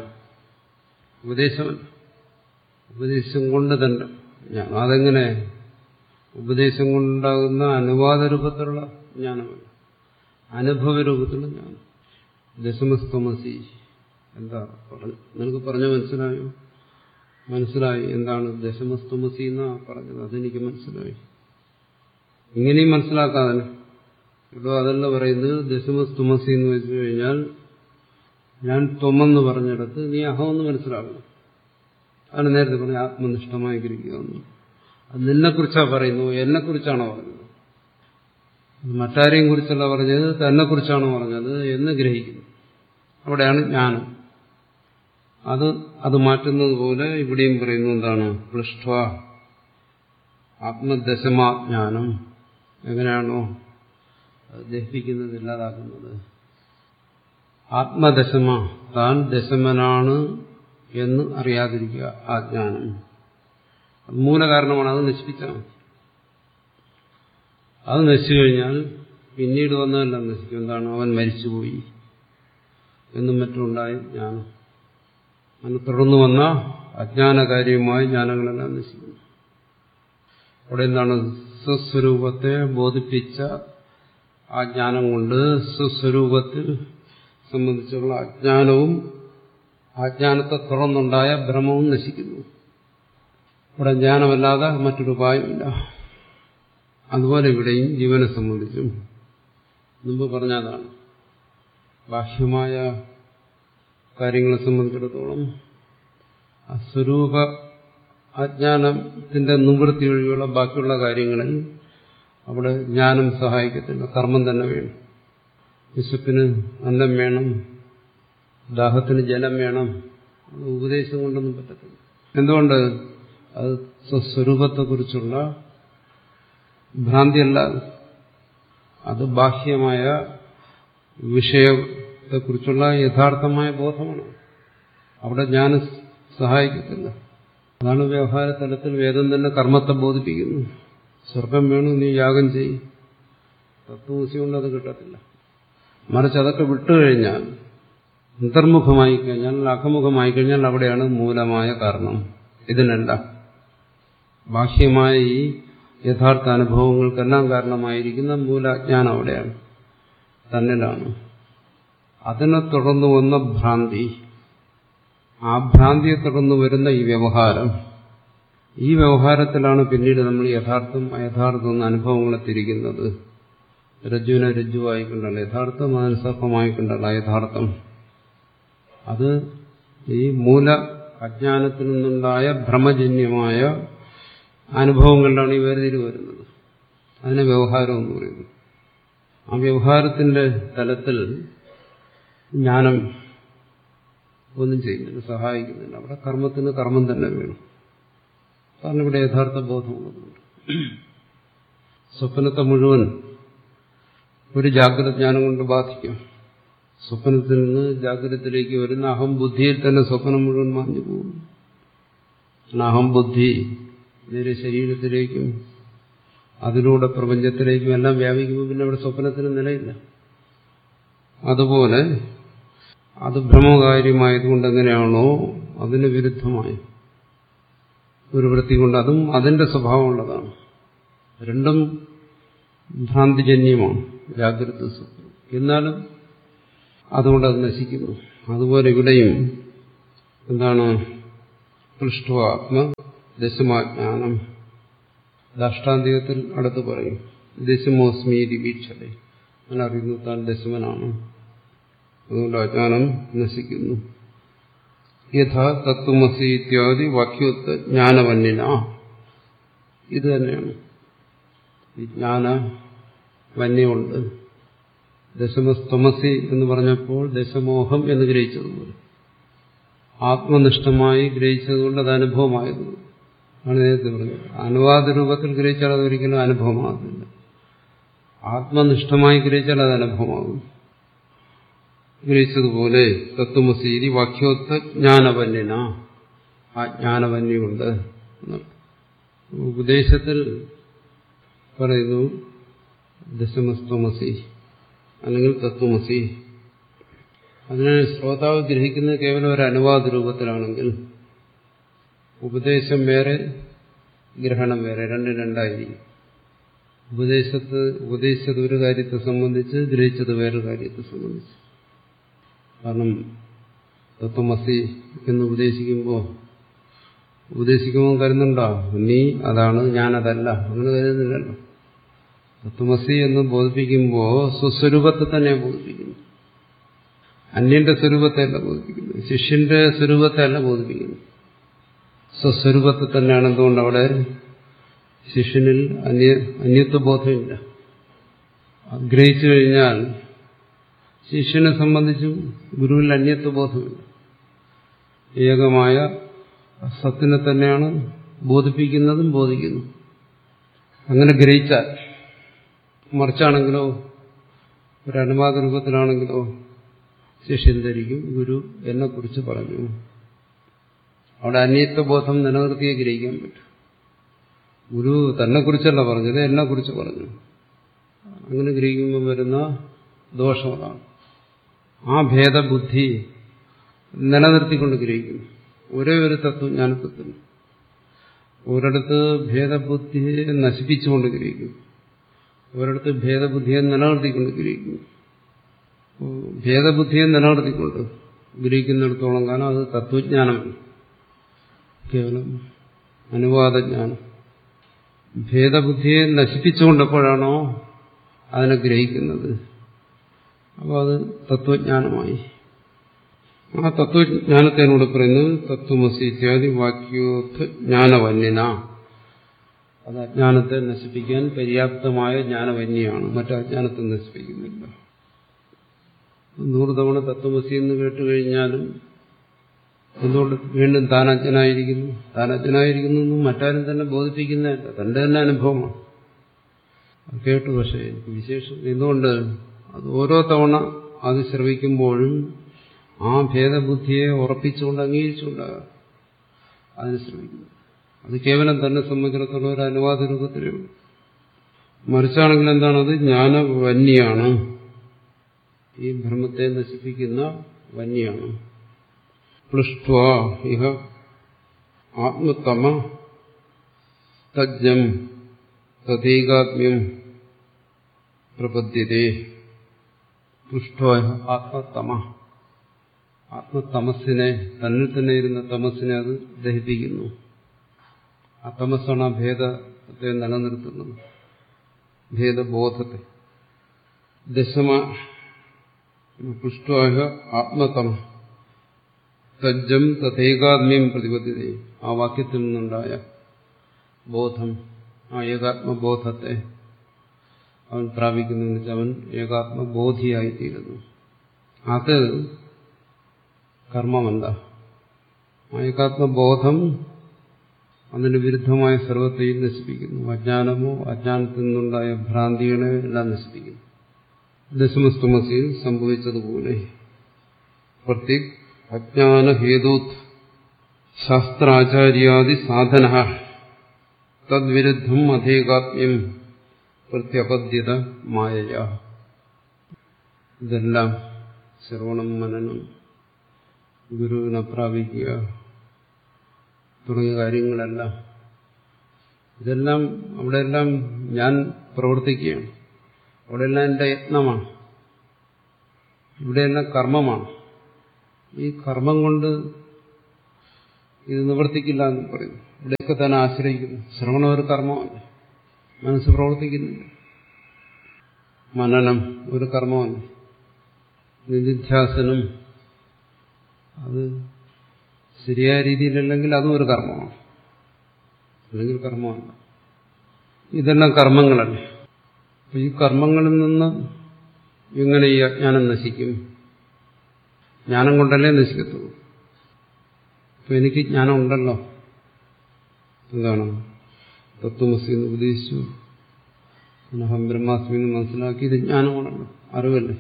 Speaker 4: ഉപദേശം കൊണ്ട് തന്നെ ജ്ഞാനം, അതെങ്ങനെ ഉപദേശം കൊണ്ടുണ്ടാകുന്ന അനുവാദ രൂപത്തിലുള്ള ജ്ഞാനമല്ല, അനുഭവ രൂപത്തിലുള്ള ജ്ഞാനം. ദശമസ്തമസി എന്താ നിനക്ക് പറഞ്ഞു മനസ്സിലായോ? മനസ്സിലായി. എന്താണ് ദശമസ്തമസി എന്നാ പറഞ്ഞത്? അതെനിക്ക് മനസ്സിലായി. ഇങ്ങനെയും മനസ്സിലാക്കാതെ ഇവിടെ അതല്ല പറയുന്നത്. ദശമസ്തമസി എന്ന് വെച്ചു കഴിഞ്ഞാൽ ഞാൻ ത്വമെന്ന് പറഞ്ഞിടത്ത് നീ അഹമെന്ന് മനസ്സിലാക്കണം. അതാണ് നേരത്തെ പറഞ്ഞ ആത്മനിഷ്ഠമായി ഗ്രഹിക്കുക. അത് നിന്നെക്കുറിച്ചാണ് പറയുന്നു, എന്നെക്കുറിച്ചാണോ പറഞ്ഞത്? മറ്റാരെയും കുറിച്ചല്ല പറഞ്ഞത്, തന്നെക്കുറിച്ചാണോ പറഞ്ഞത് എന്ന് ഗ്രഹിക്കുന്നു. അവിടെയാണ് ജ്ഞാനം. അത് മാറ്റുന്നത് പോലെ ഇവിടെയും പറയുന്നു. എന്താണ്? പൃഷ്ഠ ആത്മദശമാജ്ഞാനം. എങ്ങനെയാണോ അത് ദഹിപ്പിക്കുന്നത്, ഇല്ലാതാക്കുന്നത്? ആത്മദശമ, താൻ ദശമനാണ് എന്ന് അറിയാതിരിക്കുക, ആ ജ്ഞാനം. അത് മൂലകാരണമാണ്. അത് നശിപ്പിച്ചാൽ മതി. അത് നശിച്ചു കഴിഞ്ഞാൽ പിന്നീട് വന്നതെല്ലാം നശിക്കും. എന്താണ്? അവൻ മരിച്ചുപോയി എന്നും മറ്റുണ്ടായ ജ്ഞാനം. അങ്ങനെ തുടർന്നു വന്ന അജ്ഞാനകാര്യമായ ജ്ഞാനങ്ങളെല്ലാം നശിക്കുന്നു. അവിടെ എന്താണ്? സ്വസ്വരൂപത്തെ ബോധിപ്പിച്ച ആ ജ്ഞാനം കൊണ്ട് സ്വസ്വരൂപത്തിൽ സംബന്ധിച്ചുള്ള അജ്ഞാനവും അജ്ഞാനത്തെ തുടർന്നുണ്ടായ ഭ്രമവും നശിക്കുന്നു. ഇവിടെ ജ്ഞാനമല്ലാതെ മറ്റൊരു ഉപായമില്ല. അതുപോലെ ഇവിടെയും ജീവനെ സംബന്ധിച്ചും മുമ്പ് പറഞ്ഞതാണ്. ബാഹ്യമായ കാര്യങ്ങളെ സംബന്ധിച്ചിടത്തോളം സ്വരൂപ അജ്ഞാനത്തിന്റെ നിവൃത്തി ഒഴികെയുള്ള ബാക്കിയുള്ള കാര്യങ്ങളിൽ അവിടെ ജ്ഞാനം സഹായിക്കത്തില്ല. കർമ്മം തന്നെ വേണം. വിശപ്പിന് അന്നം വേണം, ദാഹത്തിന് ജലം വേണം. ഉപദേശം കൊണ്ടൊന്നും പറ്റത്തില്ല. എന്തുകൊണ്ട്? അത് സ്വസ്വരൂപത്തെക്കുറിച്ചുള്ള ഭ്രാന്തിയല്ല, അത് ബാഹ്യമായ വിഷയത്തെക്കുറിച്ചുള്ള യഥാർത്ഥമായ ബോധമാണ്. അവിടെ ജ്ഞാനം സഹായിക്കത്തില്ല. അതാണ് വ്യവഹാര തലത്തിൽ വേദം തന്നെ കർമ്മത്തെ ബോധിപ്പിക്കുന്നു. സ്വർഗം വേണം, നീ യാഗം ചെയ്യും. തത്വമസി കൊണ്ട് അത് കിട്ടത്തില്ല. മറിച്ച് അതൊക്കെ വിട്ടുകഴിഞ്ഞാൽ, അന്തർമുഖമായി കഴിഞ്ഞാൽ, അഖമുഖമായി കഴിഞ്ഞാൽ അവിടെയാണ് മൂലമായ കാരണം. ഇതിനെല്ലാം ബാഹ്യമായ ഈ യഥാർത്ഥ അനുഭവങ്ങൾക്കെല്ലാം കാരണമായിരിക്കുന്ന മൂലാജ്ഞാനം അവിടെയാണ്, തന്നിലാണ്. അതിനെ തുടർന്ന് വന്ന ഭ്രാന്തി, ആ ഭ്രാന്തിയെ തുടർന്ന് വരുന്ന ഈ വ്യവഹാരം, ഈ വ്യവഹാരത്തിലാണ് പിന്നീട് നമ്മൾ യഥാർത്ഥം അയഥാർത്ഥം എന്ന അനുഭവങ്ങളെ തിരിക്കുന്നത്. രജ്ജുവിനെ രജ്ജുവായി കണ്ടല്ല യഥാർത്ഥം, അതിന് സർപ്പമായി കണ്ടല്ല യഥാർത്ഥം. അത് ഈ മൂല അജ്ഞാനത്തിൽ നിന്നുണ്ടായ ഭ്രമജന്യമായ അനുഭവങ്ങളിലാണ് ഈ വേർതിരിവ് വരുന്നത്. അതിനെ വ്യവഹാരം എന്ന് പറയുന്നു. ആ വ്യവഹാരത്തിന്റെ തലത്തിൽ ജ്ഞാനം ഒന്നും ചെയ്യുന്നില്ല, സഹായിക്കുന്നില്ല. അവിടെ കർമ്മത്തിന് കർമ്മം തന്നെ വേണം. കാരണം ഇവിടെ യഥാർത്ഥ ബോധമുള്ളതുകൊണ്ട്. സ്വപ്നത്തെ മുഴുവൻ ഒരു ജാഗ്രത ജ്ഞാനം കൊണ്ട് ബാധിക്കും. സ്വപ്നത്തിൽ നിന്ന് ജാഗ്രതത്തിലേക്ക് വരുന്ന അഹം ബുദ്ധിയിൽ തന്നെ സ്വപ്നം മുഴുവൻ മാഞ്ഞു പോകും. അഹം ബുദ്ധി നേരെ ശരീരത്തിലേക്കും അതിലൂടെ പ്രപഞ്ചത്തിലേക്കും എല്ലാം വ്യാപിക്കുമ്പോൾ പിന്നെ അവിടെ സ്വപ്നത്തിന് നിലയില്ല. അതുപോലെ അത് ഭ്രമകാര്യമായതുകൊണ്ട് എങ്ങനെയാണോ അതിന് വിരുദ്ധമായി ഒരു വൃത്തി കൊണ്ട് അതും അതിന്റെ സ്വഭാവമുള്ളതാണ്. രണ്ടും ഭ്രാന്തിജന്യമാണ്, ജാഗ്രത സ്വപ്നം. എന്നാലും അതുകൊണ്ട് അത് നശിക്കുന്നു. അതുപോലെ ഇവിടെയും എന്താണ് പൃഷ്ഠാത്മ ദശമാജ്ഞാനം. ദാഷ്ടാന്തികത്തിൽ അടുത്ത് പറയും ദശമോസ്മീതി വീക്ഷതേ, ഞാൻ അറിയുന്നു താൻ ദശമനാണ്, അതുകൊണ്ട് അജ്ഞാനം നശിക്കുന്നു. യഥാ തത്വമസി ഇത്യാദി വാക്യോത്ത ജ്ഞാനവന്യന. ഇത് തന്നെയാണ് ജ്ഞാനവന്യമുണ്ട്. ദശമസ്തമസി എന്ന് പറഞ്ഞപ്പോൾ ദശമോഹം എന്ന് ഗ്രഹിച്ചതുപോലെ ആത്മനിഷ്ഠമായി ഗ്രഹിച്ചതുകൊണ്ട് അത് അനുഭവമായത് ആണ് നേരത്തെ പറഞ്ഞത്. അനുവാദ രൂപത്തിൽ ഗ്രഹിച്ചാൽ അതൊരിക്കലും അനുഭവമാകുന്നില്ല. ആത്മനിഷ്ഠമായി ഗ്രഹിച്ചാൽ അത് അനുഭവമാകും. ഗ്രഹിച്ചതുപോലെ തത്വമസീതി വാക്യോത്ത ജ്ഞാനവന്യന, ആ ജ്ഞാനവന്യുണ്ട്. ഉപദേശത്തിൽ പറയുന്നു ദശമസ്തമസി അല്ലെങ്കിൽ തത്വമസി. അതിനെ ശ്രോതാവ് ഗ്രഹിക്കുന്നത് കേവലം ഒരു അനുവാദ രൂപത്തിലാണെങ്കിൽ ഉപദേശം വേറെ ഗ്രഹണം വേറെ, രണ്ടും രണ്ടായിരിക്കും. ഉപദേശിച്ചത് ഒരു കാര്യത്തെ സംബന്ധിച്ച്, ഗ്രഹിച്ചത് വേറൊരു കാര്യത്തെ സംബന്ധിച്ച്. കാരണം തത്വമസി എന്ന് ഉപദേശിക്കുമ്പോൾ കരുതുന്നുണ്ടോ നീ അതാണ് ഞാനതല്ല, അങ്ങനെ കരുതുന്നില്ലല്ലോ. തത്വമസി എന്ന് ബോധിപ്പിക്കുമ്പോൾ സ്വസ്വരൂപത്തെ തന്നെ ബോധിപ്പിക്കുന്നു, അന്യന്റെ സ്വരൂപത്തെ അല്ല ബോധിപ്പിക്കുന്നു, ശിഷ്യന്റെ സ്വരൂപത്തെ അല്ല ബോധിപ്പിക്കുന്നു, സ്വസ്വരൂപത്തെ തന്നെയാണ്. എന്തുകൊണ്ട് അവിടെ ശിഷ്യനിൽ അന്യത്വബോധമില്ല. ഗ്രഹിച്ചു കഴിഞ്ഞാൽ ശിഷ്യനെ സംബന്ധിച്ചും ഗുരുവിൽ അന്യത്വബോധമില്ല. ഏകമായ സത്തിനെ തന്നെയാണ് ബോധിപ്പിക്കുന്നതും ബോധിക്കുന്നു. അങ്ങനെ ഗ്രഹിച്ചാൽ, മറിച്ചാണെങ്കിലോ ഒരു അനുവാദ രൂപത്തിലാണെങ്കിലോ ശിഷ്യൻ ധരിക്കും ഗുരു എന്നെക്കുറിച്ച് പറഞ്ഞു. അവിടെ അന്യത്വബോധം നിലനിർത്തിയേ ഗ്രഹിക്കാൻ പറ്റും. ഗുരു തന്നെക്കുറിച്ചല്ല പറഞ്ഞത്, എന്നെക്കുറിച്ച് പറഞ്ഞു. അങ്ങനെ ഗ്രഹിക്കുമ്പോൾ വരുന്ന ദോഷം അതാണ്. ആ ഭേദബുദ്ധി നിലനിർത്തിക്കൊണ്ട് ഗ്രഹിക്കുന്നു. ഒരേ ഒരു തത്വജ്ഞാനത്വത്തിന് ഒരിടത്ത് ഭേദബുദ്ധിയെ നശിപ്പിച്ചുകൊണ്ട് ഗ്രഹിക്കുന്നു, ഒരിടത്ത് ഭേദബുദ്ധിയെ നിലനിർത്തിക്കൊണ്ട് ഗ്രഹിക്കുന്നു. ഭേദബുദ്ധിയെ നിലനിർത്തിക്കൊണ്ട് ഗ്രഹിക്കുന്നിടത്തോളം കാലം അത് തത്വജ്ഞാനമല്ല, കേവലം അനുവാദജ്ഞാനം. ഭേദബുദ്ധിയെ നശിപ്പിച്ചുകൊണ്ടപ്പോഴാണോ അതിനെ ഗ്രഹിക്കുന്നത്, അപ്പോൾ അത് തത്വജ്ഞാനമായി. ആ തത്വജ്ഞാനത്തിനോട് പറയുന്നത് തത്വമസി ഇത്യാദി വാക്യോത്ഥ ജ്ഞാനവന്യന. അത് അജ്ഞാനത്തെ നശിപ്പിക്കാൻ പര്യാപ്തമായ ജ്ഞാനവന്യാണ്, മറ്റജ്ഞാനത്തെ നശിപ്പിക്കുന്നില്ല. 100 തവണ തത്വമസി എന്ന് കേട്ടുകഴിഞ്ഞാലും എന്തുകൊണ്ട് വീണ്ടും താൻ അജ്ഞനായിരിക്കുന്നു? താൻ അജ്ഞനായിരിക്കുന്നു എന്നും മറ്റാരും തന്നെ ബോധിപ്പിക്കുന്നതല്ല, തന്റെ തന്നെ അനുഭവമാണ്. കേട്ടു, പക്ഷേ എനിക്ക് വിശേഷം എന്തുകൊണ്ട് അത് ഓരോ തവണ അത് ശ്രവിക്കുമ്പോഴും ആ ഭേദബുദ്ധിയെ ഉറപ്പിച്ചുകൊണ്ട് അംഗീകരിച്ചുകൊണ്ടാകാം അതിന് ശ്രമിക്കുന്നു. അത് കേവലം തന്നെ സംബന്ധിച്ചിടത്തോളം ഒരു അനുവാദ രൂപത്തിലേ ഉള്ളൂ. മറിച്ചാണെങ്കിൽ എന്താണത്? ജ്ഞാനവന്യാണ്, ഈ ഭ്രമത്തെ നശിപ്പിക്കുന്ന വന്യാണ്. പ്ലുഷ്ട്വാ ഇഹ ആത്മതമ തജ്ജം തദൈകാത്മ്യം പ്രപദ്യതേ. പ്ലുഷ്ട്വാ ആത്മതമ, ആത്മതമസ്സിനെ, തന്നിൽ തന്നെ ഇരുന്ന തമസ്സിനെ അത് ദഹിപ്പിക്കുന്നു. ആ തമസ്സാണ് ആ ഭേദത്തെ നിലനിർത്തുന്നത്, ഭേദബോധത്തെ. ദശമ പുഷ്ട്വാഹ ആത്മതമ തജ്ജം തഥൈകാത്മ്യം പ്രതിപദ്ധ്യത. ആ വാക്യത്തിൽ നിന്നുണ്ടായ ബോധം, ആ ഏകാത്മബോധത്തെ അവൻ പ്രാപിക്കുന്നു. അവൻ ഏകാത്മബോധിയായിത്തീരുന്നു. അത് കർമ്മമല്ല. ആ ഏകാത്മബോധം അതിന് വിരുദ്ധമായ സർവത്തെയും നശിപ്പിക്കുന്നു. അജ്ഞാനമോ അജ്ഞാനത്തിൽ നിന്നുണ്ടായ ഭ്രാന്തികളെ എല്ലാം നശിപ്പിക്കുന്നു. ദശമസ്തമസിയിൽ സംഭവിച്ചതുപോലെ പ്രത്യേക് അജ്ഞാനഹേതൂത് ശാസ്ത്രാചാര്യാദി സാധന തദ്വിരുദ്ധം അധേകാത്മ്യം പ്രത്യപദ്യത മായയാ. ഇതെല്ലാം ശ്രവണം, മനനം, ഗുരുവിനെ പ്രാപിക്കുക തുടങ്ങിയ കാര്യങ്ങളെല്ലാം, ഇതെല്ലാം അവിടെയെല്ലാം ഞാൻ പ്രവർത്തിക്കുകയാണ്. അവിടെയെല്ലാം എൻ്റെ യത്നമാണ്, ഇവിടെയെല്ലാം കർമ്മമാണ്. ഈ കർമ്മം കൊണ്ട് ഇത് നിവർത്തിക്കില്ല എന്ന് പറയുന്നു. ഇവിടെയൊക്കെ തന്നെ ആശ്രയിക്കുന്നു. ശ്രവണം ഒരു കർമ്മമല്ല, മനസ്സ് പ്രവർത്തിക്കുന്നില്ല. മനനം ഒരു കർമ്മമല്ല, നിധിധ്യാസനം അത് ശരിയായ രീതിയിലല്ലെങ്കിൽ അതും ഒരു കർമ്മമാണ്, അല്ലെങ്കിൽ കർമ്മമല്ല. ഇതെല്ലാം കർമ്മങ്ങളല്ലേ. അപ്പൊ ഈ കർമ്മങ്ങളിൽ നിന്ന് എങ്ങനെ ഈ അജ്ഞാനം നശിക്കും? ജ്ഞാനം കൊണ്ടല്ലേ നശിക്കത്തുള്ളൂ. അപ്പൊ എനിക്ക് ജ്ഞാനം ഉണ്ടല്ലോ, എന്താണ് തത്വമസി എന്ന് ഉപദേശിച്ചു, അഹം ബ്രഹ്മാസ്മി എന്ന് മനസ്സിലാക്കി, ഇത് ജ്ഞാനമാണല്ലോ, അറിവല്ലേ.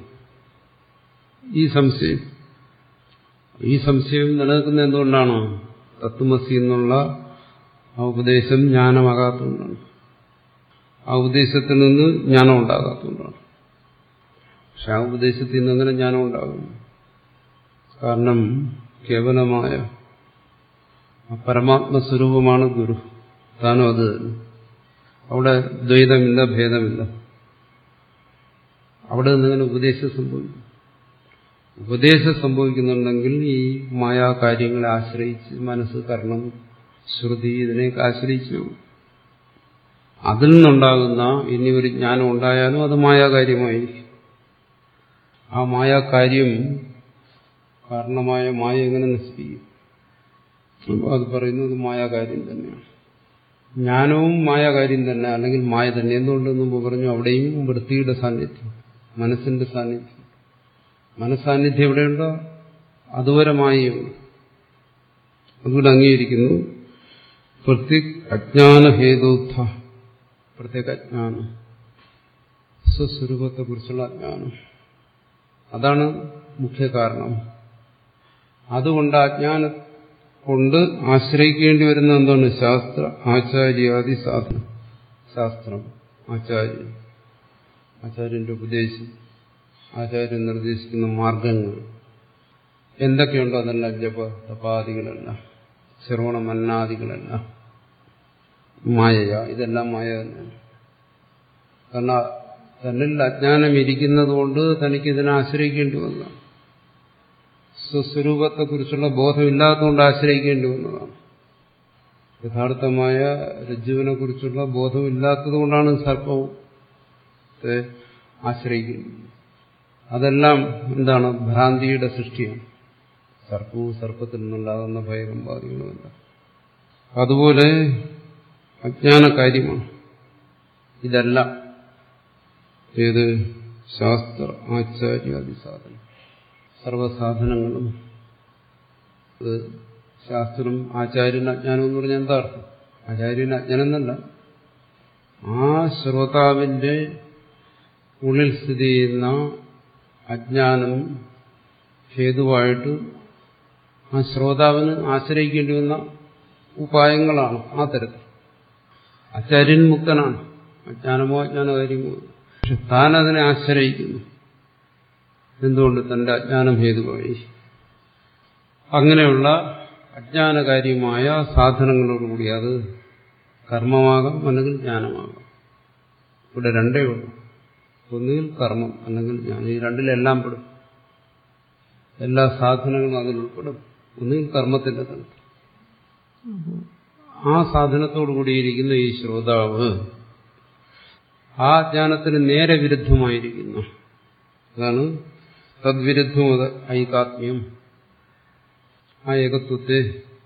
Speaker 4: ഈ സംശയം നിലനിൽക്കുന്നത് എന്തുകൊണ്ടാണ്? തത്വമസി എന്നുള്ള ആ ഉപദേശം ജ്ഞാനമാകാത്തതുകൊണ്ടാണ്. ആ ഉപദേശത്തിൽ നിന്ന് ജ്ഞാനം ഉണ്ടാകാത്തതുകൊണ്ടാണ്. പക്ഷെ ആ ഉപദേശത്തിൽ നിന്ന് അങ്ങനെ ജ്ഞാനം ഉണ്ടാകും. കാരണം കേവലമായ ആ പരമാത്മസ്വരൂപമാണ് ഗുരു, താനും അത് തന്നെ. അവിടെ ദ്വൈതമില്ല, ഭേദമില്ല. അവിടെ നിന്നിങ്ങനെ ഉപദേശം സംഭവിക്കും. ഉപദേശം സംഭവിക്കുന്നുണ്ടെങ്കിൽ ഈ മായാകാര്യങ്ങളെ ആശ്രയിച്ച് മനസ്സ്, കർണം, ശ്രുതി ഇതിനെയൊക്കെ ആശ്രയിച്ചു അതിൽ നിന്നുണ്ടാകുന്ന ഇനി ഒരു ജ്ഞാനം ഉണ്ടായാലും അത് മായാകാര്യമായിരിക്കും. ആ മായാകാര്യം കാരണമായ മായ എങ്ങനെ നശിപ്പിക്കും? അപ്പോൾ അത് പറയുന്നത് മായാകാര്യം തന്നെയാണ്. ജ്ഞാനവും മായാകാര്യം തന്നെ, അല്ലെങ്കിൽ മായ തന്നെ. എന്തുകൊണ്ടെന്ന് മുമ്പ് പറഞ്ഞു, അവിടെയും വൃത്തിയുടെ സാന്നിധ്യം, മനസ്സിന്റെ സാന്നിധ്യം. മനസ്സാന്നിധ്യം എവിടെയുണ്ടോ അതുവരെ മായയുണ്ട്. അതുകൊണ്ട് അംഗീകരിക്കുന്നു. പ്രത്യേക അജ്ഞാനഹേതുത്ഥ, പ്രത്യേക അജ്ഞാനം, സ്വസ്വരൂപത്തെക്കുറിച്ചുള്ള അജ്ഞാനം, അതാണ് മുഖ്യ കാരണം. അതുകൊണ്ട് അജ്ഞാനം കൊണ്ട് ആശ്രയിക്കേണ്ടി വരുന്ന എന്താണ്? ശാസ്ത്ര ആചാര്യാദി സാധനം. ശാസ്ത്രം, ആചാര്യന്റെ ഉപദേശം, ആചാര്യൻ നിർദ്ദേശിക്കുന്ന മാർഗങ്ങൾ എന്തൊക്കെയുണ്ടോ അതെല്ലാം ജപ തപാദികളല്ല, ശ്രവണ മന്നാദികളല്ല, മായയാ. ഇതെല്ലാം മായ തന്നെയാണ്. കാരണം തന്നിൽ അജ്ഞാനം ഇരിക്കുന്നത് കൊണ്ട് തനിക്ക് ഇതിനെ ആശ്രയിക്കേണ്ടി വന്നതാണ്. സ്വസ്വരൂപത്തെക്കുറിച്ചുള്ള ബോധമില്ലാത്തതുകൊണ്ട് ആശ്രയിക്കേണ്ടി വന്നതാണ്. യഥാർത്ഥമായ രജ്ജുവിനെ കുറിച്ചുള്ള ബോധമില്ലാത്തതുകൊണ്ടാണ് സർപ്പത്തെ ആശ്രയിക്കുന്നത്. അതെല്ലാം എന്താണ്? ഭ്രാന്തിയുടെ സൃഷ്ടിയാണ്. സർപ്പവും സർപ്പത്തിൽ നിന്നുണ്ടാകുന്ന ഭയകമ്പാദികളുമല്ല. അതുപോലെ അജ്ഞാന കാര്യമാണ് ഇതെല്ലാം. ഏത്? ശാസ്ത്ര ആചാര്യാദി സാധനം, സർവസാധനങ്ങളും. ശാസ്ത്രം ആചാര്യന് അജ്ഞാനം എന്ന് പറഞ്ഞാൽ എന്താ അർത്ഥം? ആചാര്യന് അജ്ഞാനം എന്നല്ല, ആ ശ്രോതാവിന്റെ ഉള്ളിൽ സ്ഥിതി ചെയ്യുന്ന അജ്ഞാനം ഹേതുവായിട്ട് ആ ശ്രോതാവിന് ആശ്രയിക്കേണ്ടി വന്ന ഉപായങ്ങളാണ് ആ തരത്തിൽ. ആചാര്യൻ മുക്തനാണ്, അജ്ഞാനമോ അജ്ഞാനകാര്യമോ. പക്ഷെ താൻ അതിനെ ആശ്രയിക്കുന്നു. എന്തുകൊണ്ട്? തന്റെ അജ്ഞാനം ഹേതുവായി. അങ്ങനെയുള്ള അജ്ഞാനകാര്യമായ സാധനങ്ങളോടുകൂടി, അത് കർമ്മമാകാം അല്ലെങ്കിൽ ജ്ഞാനമാകാം. ഇവിടെ രണ്ടേ ഉള്ളൂ, ഒന്നുകിൽ കർമ്മം അല്ലെങ്കിൽ ജ്ഞാനം. ഈ രണ്ടിലെല്ലാം പെടും, എല്ലാ സാധനങ്ങളും അതിൽ ഉൾപ്പെടും. ഒന്നുകിൽ കർമ്മത്തിന്റെ തലത്തിൽ. ആ സാധനത്തോടു കൂടിയിരിക്കുന്ന ഈ ശ്രോതാവ് ആ ജ്ഞാനത്തിന് നേരെ വിരുദ്ധമായിരിക്കുന്നു. അതാണ് തദ്വിരുദ്ധം ഐകാത്മ്യം. ആ ഏകത്വത്തെ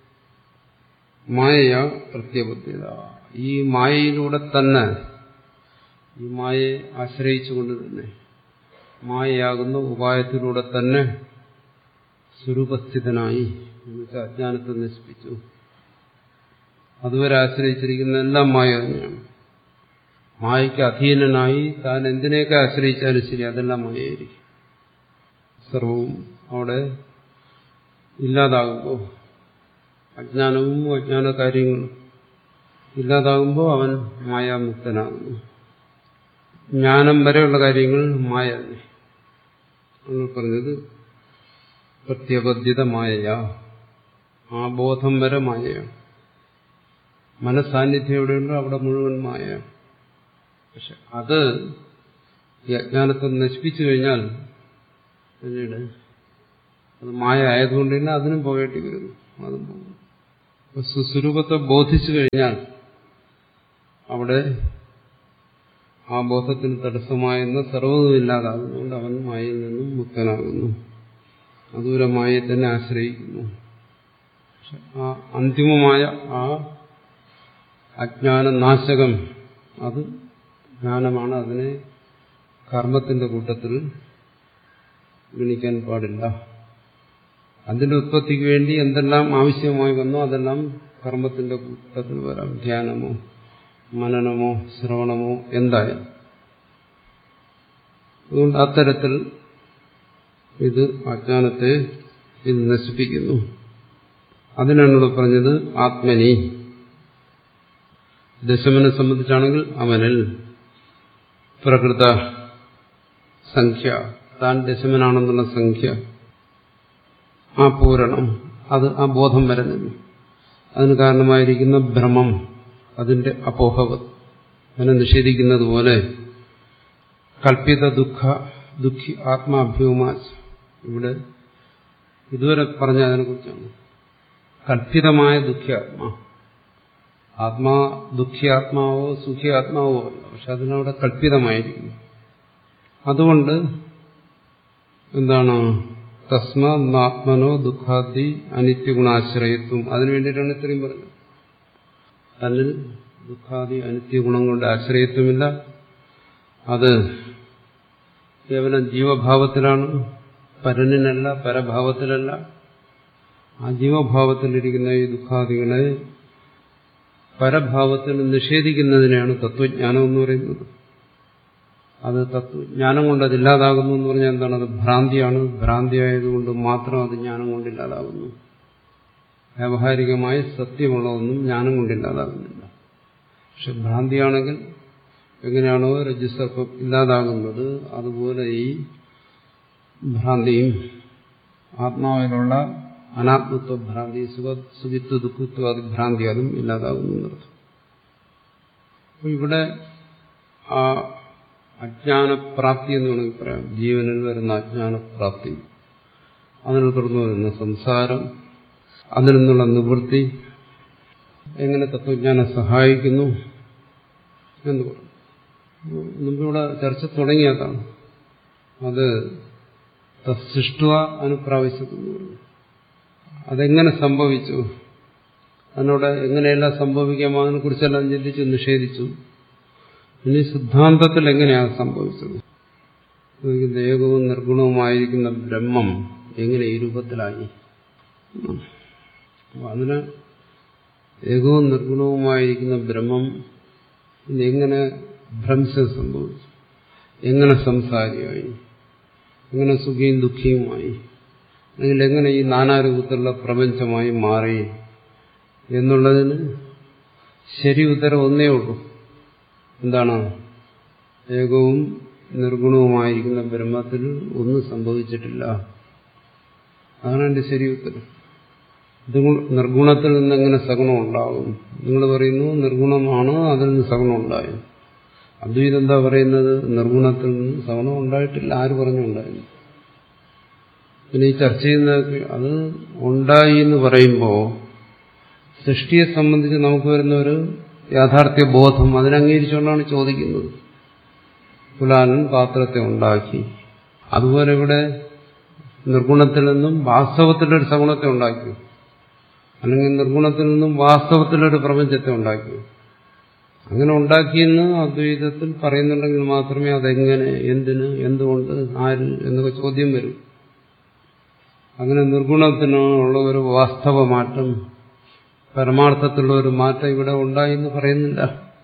Speaker 4: മായ പ്രത്യബുദ്ധ്യത. ഈ മായയിലൂടെ തന്നെ, ഈ മായയെ ആശ്രയിച്ചുകൊണ്ട് തന്നെ, മായയാകുന്ന ഉപായത്തിലൂടെ തന്നെ സ്വരൂപസ്ഥിതനായി, എന്നുവെച്ചാൽ അജ്ഞാനത്തെ നശിപ്പിച്ചു. അതുവരെ ആശ്രയിച്ചിരിക്കുന്ന എല്ലാം മായ തന്നെയാണ്. മായയ്ക്ക് അധീനനായി താൻ എന്തിനെയൊക്കെ ആശ്രയിച്ചാലും ശരി, അതെല്ലാം മായയായിരിക്കും. സർവവും അവിടെ ഇല്ലാതാകുമ്പോൾ, അജ്ഞാനവും അജ്ഞാന കാര്യങ്ങളും ഇല്ലാതാകുമ്പോൾ അവൻ മായാമുക്തനാകുന്നു. ജ്ഞാനം വരെയുള്ള കാര്യങ്ങൾ മായ തന്നെ. നമ്മൾ പറഞ്ഞത് പ്രത്യബദ്ധിത മായയാ, ആ ബോധം വരെ മായയാണ്. മനസ്സാന്നിധ്യം എവിടെയുണ്ടോ അവിടെ മുഴുവൻ മായയാണ്. പക്ഷെ അത് ഈ അജ്ഞാനത്തെ നശിപ്പിച്ചു കഴിഞ്ഞാൽ പിന്നീട് അത് മായ ആയതുകൊണ്ട് തന്നെ അതിനും പോകേണ്ടി വരുന്നു. അതും പോകും. സ്വസ്വരൂപത്തെ ബോധിച്ചു കഴിഞ്ഞാൽ അവിടെ ആ ബോധത്തിന് തടസ്സമായെന്ന സർവ്വതും ഇല്ലാതാകുന്നുണ്ട്. അവൻ മായയിൽ നിന്നും മുക്തനാകുന്നു. അതുവരെ മായയെ തന്നെ ആശ്രയിക്കുന്നു. ആ അന്തിമമായ ആ അജ്ഞാനനാശകം അത് ജ്ഞാനമാണ്. അതിനെ കർമ്മത്തിന്റെ കൂട്ടത്തിൽ ഗണിക്കാൻ പാടില്ല. അതിന്റെ ഉത്പത്തിക്ക് വേണ്ടി എന്തെല്ലാം ആവശ്യമായി വന്നോ അതെല്ലാം കർമ്മത്തിന്റെ കൂട്ടത്തിൽ വരാം. ധ്യാനമോ മനനമോ ശ്രവണമോ എന്തായാലും. അതുകൊണ്ട് അത്തരത്തിൽ ഇത് അജ്ഞാനത്തെ ഇത് നശിപ്പിക്കുന്നു. അതിനാണ് ഇവിടെ പറഞ്ഞത് ആത്മനി. ദശമനെ സംബന്ധിച്ചാണെങ്കിൽ അവനിൽ പ്രകൃത സംഖ്യ, താൻ ദശമനാണെന്നുള്ള സംഖ്യ, ആ പൂരണം, അത് ആ ബോധം വരുന്നില്ല. അതിന് കാരണമായിരിക്കുന്ന ഭ്രമം, അതിന്റെ അപോഹവത്, അതിനെ നിഷേധിക്കുന്നത് പോലെ കൽപ്പിത ദുഃഖി ആത്മാഭ്യൂമാച്ച്. ഇവിടെ ഇതുവരെ പറഞ്ഞ അതിനെക്കുറിച്ചാണ്. കൽപ്പിതമായ ദുഃഖിയാത്മാ, ആത്മാ ദുഃഖിയാത്മാവോ സുഖിയാത്മാവോ അല്ല, പക്ഷെ അതിനവിടെ കൽപ്പിതമായിരിക്കുന്നു. അതുകൊണ്ട് എന്താണ് തസ്മാത്മനോ ദുഃഖാദി അനിത്യഗുണാശ്രയത്വം. അതിനു വേണ്ടിയിട്ടാണ് ഇത്രയും പറഞ്ഞത്. തന്നിൽ ദുഃഖാദി അനിത്യഗുണങ്ങളുടെ ആശ്രയത്വമില്ല. അത് കേവലം ജീവഭാവത്തിലാണ്, പരനിനല്ല, പരഭാവത്തിലല്ല. ആ ജീവഭാവത്തിലിരിക്കുന്ന ഈ ദുഃഖാദികളെ പരഭാവത്തിൽ നിഷേധിക്കുന്നതിനെയാണ് തത്വജ്ഞാനം എന്ന് പറയുന്നത്. അത് തത്വജ്ഞാനം കൊണ്ട് അതില്ലാതാകുന്നു എന്ന് പറഞ്ഞാൽ എന്താണ്? അത് ഭ്രാന്തിയാണ്. ഭ്രാന്തിയായതുകൊണ്ട് മാത്രം അത് ജ്ഞാനം കൊണ്ടില്ലാതാകുന്നു. വ്യാവഹാരികമായി സത്യമുള്ള ഒന്നും ജ്ഞാനം കൊണ്ടില്ലാതാകുന്നില്ല. പക്ഷെ ഭ്രാന്തിയാണെങ്കിൽ എങ്ങനെയാണോ രജ്ജുസർപ്പം ഇല്ലാതാകുന്നത് അതുപോലെ ഈ ഭ്രാന്തിയും ആത്മാവിലുള്ള അനാത്മത്വ ഭ്രാന്തി, സുഖിത്വ ദുഃഖിത്വ അത് ഭ്രാന്തി, അതും ഇല്ലാതാകുന്നു എന്നർത്ഥം. അപ്പോൾ ഇവിടെ ആ അജ്ഞാനപ്രാപ്തി എന്ന് വേണമെങ്കിൽ പറയാം. ജീവനിൽ വരുന്ന അജ്ഞാനപ്രാപ്തി, അതിനെ തുടർന്ന് വരുന്ന സംസാരം, അതിൽ നിന്നുള്ള നിവൃത്തി, എങ്ങനെ തത്വജ്ഞാനം സഹായിക്കുന്നു എന്ന് പറഞ്ഞു. മുമ്പിവിടെ ചർച്ച തുടങ്ങിയതാണ്. അത് തസ്സൃഷ്ടുവ അനുപ്രാവശ്യക്കുന്നു. അതെങ്ങനെ സംഭവിച്ചു, അതിനോട് എങ്ങനെയെല്ലാം സംഭവിക്കാം, അതിനെക്കുറിച്ചെല്ലാം ചിന്തിച്ച് നിഷേധിച്ചു. ഇനി സിദ്ധാന്തത്തിൽ എങ്ങനെയാണ് സംഭവിച്ചത്? ഏകവും നിർഗുണവുമായിരിക്കുന്ന ബ്രഹ്മം എങ്ങനെ ഈ രൂപത്തിലായി? അതിന് ഏകവും നിർഗുണവുമായിരിക്കുന്ന ബ്രഹ്മം എങ്ങനെ ഭ്രംശം സംഭവിച്ചു, എങ്ങനെ സംസാരിയായി, എങ്ങനെ സുഖിയും ദുഃഖിയുമായി, അല്ലെങ്കിൽ എങ്ങനെ ഈ നാനാരൂപത്തിലുള്ള പ്രപഞ്ചമായി മാറി എന്നുള്ളതിന് ശരി ഉത്തരം ഒന്നേ ഉള്ളൂ. എന്താണ്? ഏകവും നിർഗുണവുമായിരിക്കുന്ന ബ്രഹ്മത്തിൽ ഒന്നും സംഭവിച്ചിട്ടില്ല. അതാണ് എന്റെ ശരി ഉത്തരം. നിർഗുണത്തിൽ നിന്ന് എങ്ങനെ സഗുണം ഉണ്ടാകും? നിങ്ങൾ പറയുന്നു നിർഗുണമാണ്, അതിൽ നിന്ന് സഗുണം ഉണ്ടായി. അദ്വൈതം എന്താ പറയുന്നത്? നിർഗുണത്തിൽ നിന്ന് സഗുണം ഉണ്ടായിട്ടില്ല. ആര് പറഞ്ഞു ഉണ്ടായിരുന്നു? പിന്നെ ഈ ചർച്ച ചെയ്യുന്ന അത് ഉണ്ടായി എന്ന് പറയുമ്പോൾ സൃഷ്ടിയെ സംബന്ധിച്ച് നമുക്ക് വരുന്ന ഒരു യാഥാർത്ഥ്യ ബോധം അതിനംഗീകരിച്ചുകൊണ്ടാണ് ചോദിക്കുന്നത്. കുലാലൻ പാത്രത്തെ ഉണ്ടാക്കി, അതുപോലെ ഇവിടെ നിർഗുണത്തിൽ നിന്നും വാസ്തവത്തിലൊരു സഗുണത്തെ ഉണ്ടാക്കി, അല്ലെങ്കിൽ നിർഗുണത്തിൽ നിന്നും വാസ്തവത്തിലൊരു പ്രപഞ്ചത്തെ ഉണ്ടാക്കി. അങ്ങനെ ഉണ്ടാക്കിയെന്ന് അദ്വൈതത്തിൽ പറയുന്നുണ്ടെങ്കിൽ മാത്രമേ അതെങ്ങനെ, എന്തിന്, എന്തുകൊണ്ട്, ആര് എന്നൊക്കെ ചോദ്യം വരും. അങ്ങനെ നിർഗുണത്തിനുള്ള ഒരു വാസ്തവ മാറ്റം, പരമാർത്ഥത്തിലുള്ള ഒരു മാറ്റം ഇവിടെ ഉണ്ടായി എന്ന് പറയുന്നില്ല.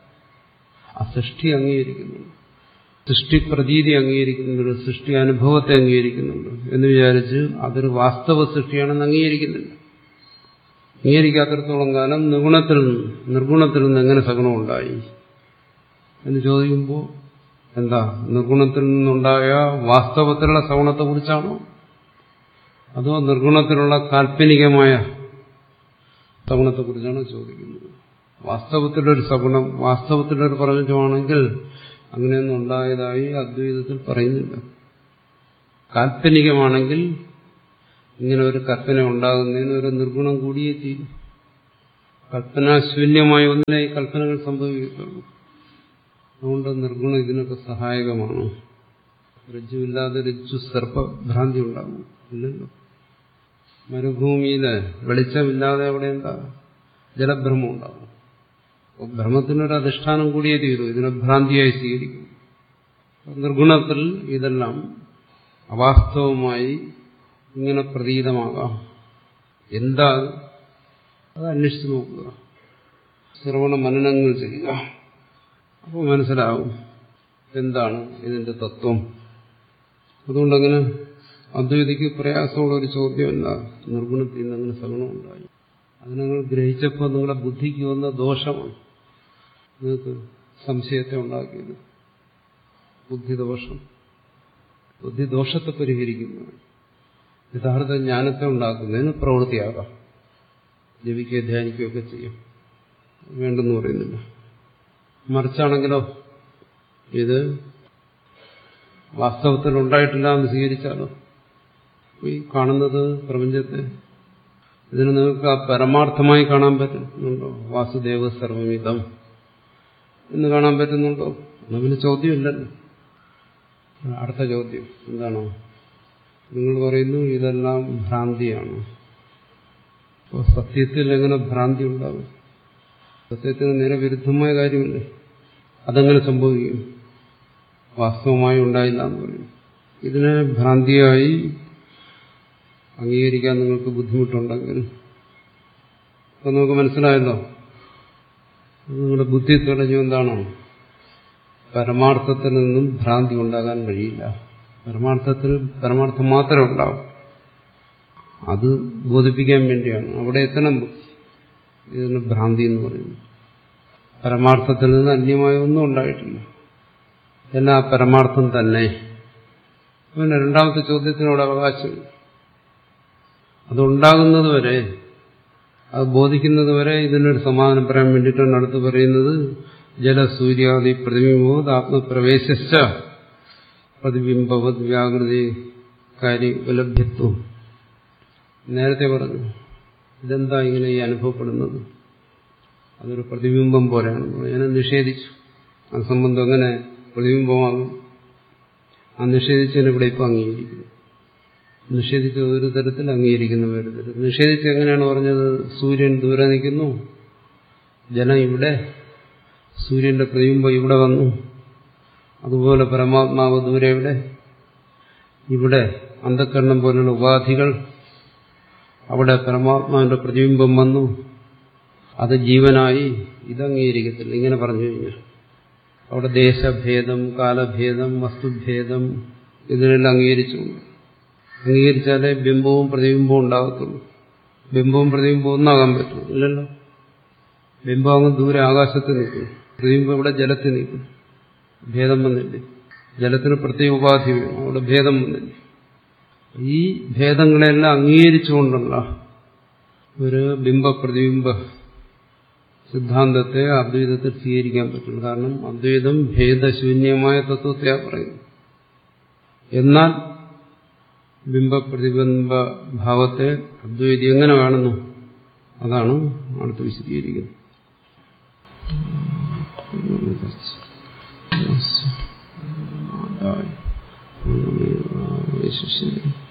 Speaker 4: ആ സൃഷ്ടി അംഗീകരിക്കുന്നുണ്ട്, സൃഷ്ടി പ്രതീതി അംഗീകരിക്കുന്നുണ്ട്, സൃഷ്ടി അനുഭവത്തെ അംഗീകരിക്കുന്നുണ്ട് എന്ന് വിചാരിച്ച് അതൊരു വാസ്തവ സൃഷ്ടിയാണെന്ന് അംഗീകരിക്കുന്നില്ല. അംഗീകരിക്കാത്തിടത്തോളം കാലം നിർഗുണത്തിൽ നിന്ന് എങ്ങനെ സഗുണം ഉണ്ടായി എന്ന് ചോദിക്കുമ്പോൾ എന്താ, നിർഗുണത്തിൽ നിന്നുണ്ടായ വാസ്തവത്തിലുള്ള സഗുണത്തെക്കുറിച്ചാണോ അതോ നിർഗുണത്തിലുള്ള കാൽപ്പനികമായ സഗുണത്തെക്കുറിച്ചാണോ ചോദിക്കുന്നത്? വാസ്തവത്തിലൊരു സഗുണം, വാസ്തവത്തിലൊരു പ്രപഞ്ചമാണെങ്കിൽ അങ്ങനെയൊന്നും ഉണ്ടായതായി അദ്വൈതത്തിൽ പറയുന്നില്ല. കാൽപ്പനികമാണെങ്കിൽ ഇങ്ങനെ ഒരു കൽപ്പന ഉണ്ടാകുന്നതിന് ഒരു നിർഗുണം കൂടിയേ തീരും. കൽപ്പനാശൂന്യമായ ഒന്നിനെ ഈ കൽപ്പനകൾ സംഭവിക്കത്തുള്ളൂ. അതുകൊണ്ട് നിർഗുണം ഇതിനൊക്കെ സഹായകമാണ്. രജ്ജുവില്ലാതെ രജ്ജു സർപ്പഭ്രാന്തി ഉണ്ടാകും ഇല്ലല്ലോ. മരുഭൂമിയില് വെളിച്ചമില്ലാതെ അവിടെ എന്താ ജലഭ്രമം ഉണ്ടാകും. അപ്പോൾ ഭ്രമത്തിനൊരു അധിഷ്ഠാനം കൂടിയേ തീരൂ. ഇതിനെ ഭ്രാന്തിയായി സ്വീകരിക്കും. നിർഗുണത്തിൽ ഇതെല്ലാം അവാസ്തവമായി ഇങ്ങനെ പ്രതീതമാകാം. എന്താ അത് അന്വേഷിച്ച് നോക്കുക, ശ്രവണ മനനങ്ങൾ ചെയ്യുക. അപ്പോൾ മനസ്സിലാവും എന്താണ് ഇതിന്റെ തത്വം. അതുകൊണ്ടങ്ങനെ അദ്വൈതിക്ക് പ്രയാസമുള്ള ഒരു ചോദ്യമല്ല നിർഗുണത്തിൽ നിന്ന് അങ്ങനെ സഗുണം ഉണ്ടായി. അത് നിങ്ങൾ ഗ്രഹിച്ചപ്പോൾ നിങ്ങളുടെ ബുദ്ധിക്ക് വന്ന ദോഷമാണ് നിങ്ങൾക്ക് സംശയത്തെ ഉണ്ടാക്കിയത്. ബുദ്ധിദോഷം, ബുദ്ധിദോഷത്തെ പരിഹരിക്കുന്നു. യഥാർത്ഥ ജ്ഞാനത്തെ ഉണ്ടാക്കുന്നതിന് പ്രവൃത്തിയാകാം. ജപിക്കുകയോ ധ്യാനിക്കുകയൊക്കെ ചെയ്യും, വേണ്ടെന്ന് പറയുന്നില്ല. മറിച്ചാണെങ്കിലോ ഇത് വാസ്തവത്തിൽ ഉണ്ടായിട്ടില്ല എന്ന് സ്വീകരിച്ചാലോ ഈ കാണുന്നത് പ്രപഞ്ചത്തെ ഇതിന് നിങ്ങൾക്ക് ആ പരമാർത്ഥമായി കാണാൻ പറ്റുന്നുണ്ടോ? വാസുദേവ സർവമിതം എന്ന് കാണാൻ പറ്റുന്നുണ്ടോ? എന്നാ പിന്നെ ചോദ്യമില്ലല്ലോ. അടുത്ത ചോദ്യം എന്താണോ? നിങ്ങൾ പറയുന്നു ഇതെല്ലാം ഭ്രാന്തിയാണ്. അപ്പോൾ സത്യത്തിൽ എങ്ങനെ ഭ്രാന്തി ഉണ്ടാകും? സത്യത്തിന് നേരെ വിരുദ്ധമായ കാര്യമല്ലേ. അതെങ്ങനെ സംഭവിക്കും? വാസ്തവമായി ഉണ്ടായില്ല എന്ന് പറയും. ഇതിനെ ഭ്രാന്തിയായി അംഗീകരിക്കാൻ നിങ്ങൾക്ക് ബുദ്ധിമുട്ടുണ്ടെങ്കിൽ അപ്പോൾ നമുക്ക് മനസ്സിലായല്ലോ, നിങ്ങളുടെ ബുദ്ധി തെളിഞ്ഞു എന്താണോ? പരമാർത്ഥത്തിൽ നിന്നും ഭ്രാന്തി ഉണ്ടാകാൻ കഴിയില്ല. പരമാർത്ഥത്തിൽ പരമാർത്ഥം മാത്രമേ ഉണ്ടാവും. അത് ബോധിപ്പിക്കാൻ വേണ്ടിയാണ് അവിടെ എത്തണം. ഇതിന് ഭ്രാന്തി എന്ന് പറയുന്നു. പരമാർത്ഥത്തിൽ നിന്ന് അന്യമായ ഒന്നും ഉണ്ടായിട്ടില്ല, എല്ലാം പരമാർത്ഥം തന്നെ. പിന്നെ രണ്ടാമത്തെ ചോദ്യത്തിനോട് അവകാശം. അതുണ്ടാകുന്നതുവരെ, അത് ബോധിക്കുന്നതുവരെ ഇതിനൊരു സമാധാനം പറയാൻ വേണ്ടിയിട്ടാണ് അടുത്ത് പറയുന്നത് ജലസൂര്യാദി പ്രതിബിംബവത് ആത്മപ്രവേശിച്ച പ്രതിബിംബവത് വ്യാകൃതി കാര്യ ഉപലഭ്യത്വം. നേരത്തെ പറഞ്ഞു ഇതെന്താ ഇങ്ങനെ ഈ അനുഭവപ്പെടുന്നത്, അതൊരു പ്രതിബിംബം പോലെയാണ്. ഞാൻ നിഷേധിച്ചു. ആ സംബന്ധം എങ്ങനെ പ്രതിബിംബമാകും? ആ നിഷേധിച്ചതിനെ ഇവിടെ ഇപ്പം അംഗീകരിക്കുന്നു. നിഷേധിച്ച ഒരു തരത്തിൽ അംഗീകരിക്കുന്ന വേറെ തരത്തിൽ. നിഷേധിച്ച് എങ്ങനെയാണ് പറഞ്ഞത്? സൂര്യൻ ദൂരെ നിൽക്കുന്നു, ജലം ഇവിടെ, സൂര്യന്റെ പ്രതിബിംബം ഇവിടെ വന്നു. അതുപോലെ പരമാത്മാവ് ദൂരെ ഇവിടെ അന്ധക്കരണം പോലുള്ള ഉപാധികൾ, അവിടെ പരമാത്മാവിന്റെ പ്രതിബിംബം വന്നു, അത് ജീവനായി. ഇതംഗീകരിക്കത്തില്ല. ഇങ്ങനെ പറഞ്ഞു കഴിഞ്ഞാൽ അവിടെ ദേശഭേദം, കാലഭേദം, വസ്തുഭേദം ഇതിനെല്ലാം അംഗീകരിച്ചാലേ ബിംബവും പ്രതിബിംബവും ഉണ്ടാകത്തുള്ളൂ. ബിംബവും പ്രതിബിംബവും ഒന്നാകാൻ പറ്റും ഇല്ലല്ലോ. ബിംബം അങ്ങ് ദൂരെ ആകാശത്ത് നിൽക്കും, പ്രതിബിംബം ഇവിടെ ജലത്തിൽ നിൽക്കും. ഭേദം വന്നില്ലേ? ജലത്തിന് പ്രത്യേക ഉപാധി വേണം, അവിടെ ഭേദം വന്നില്ലേ? ഈ ഭേദങ്ങളെല്ലാം അംഗീകരിച്ചുകൊണ്ടുള്ള ഒരു ബിംബ-പ്രതിബിംബ സിദ്ധാന്തത്തെ അദ്വൈതത്തിൽ സ്വീകരിക്കാൻ പറ്റും. കാരണം അദ്വൈതം ഭേദശൂന്യമായ തത്വത്തെയാണ് പറയുന്നത്. എന്നാൽ ബിംബ-പ്രതിബിംബ ഭാവത്തെ അദ്വൈതി എങ്ങനെ കാണുന്നു? അതാണ് അടുത്ത് വിശദീകരിക്കുന്നത്.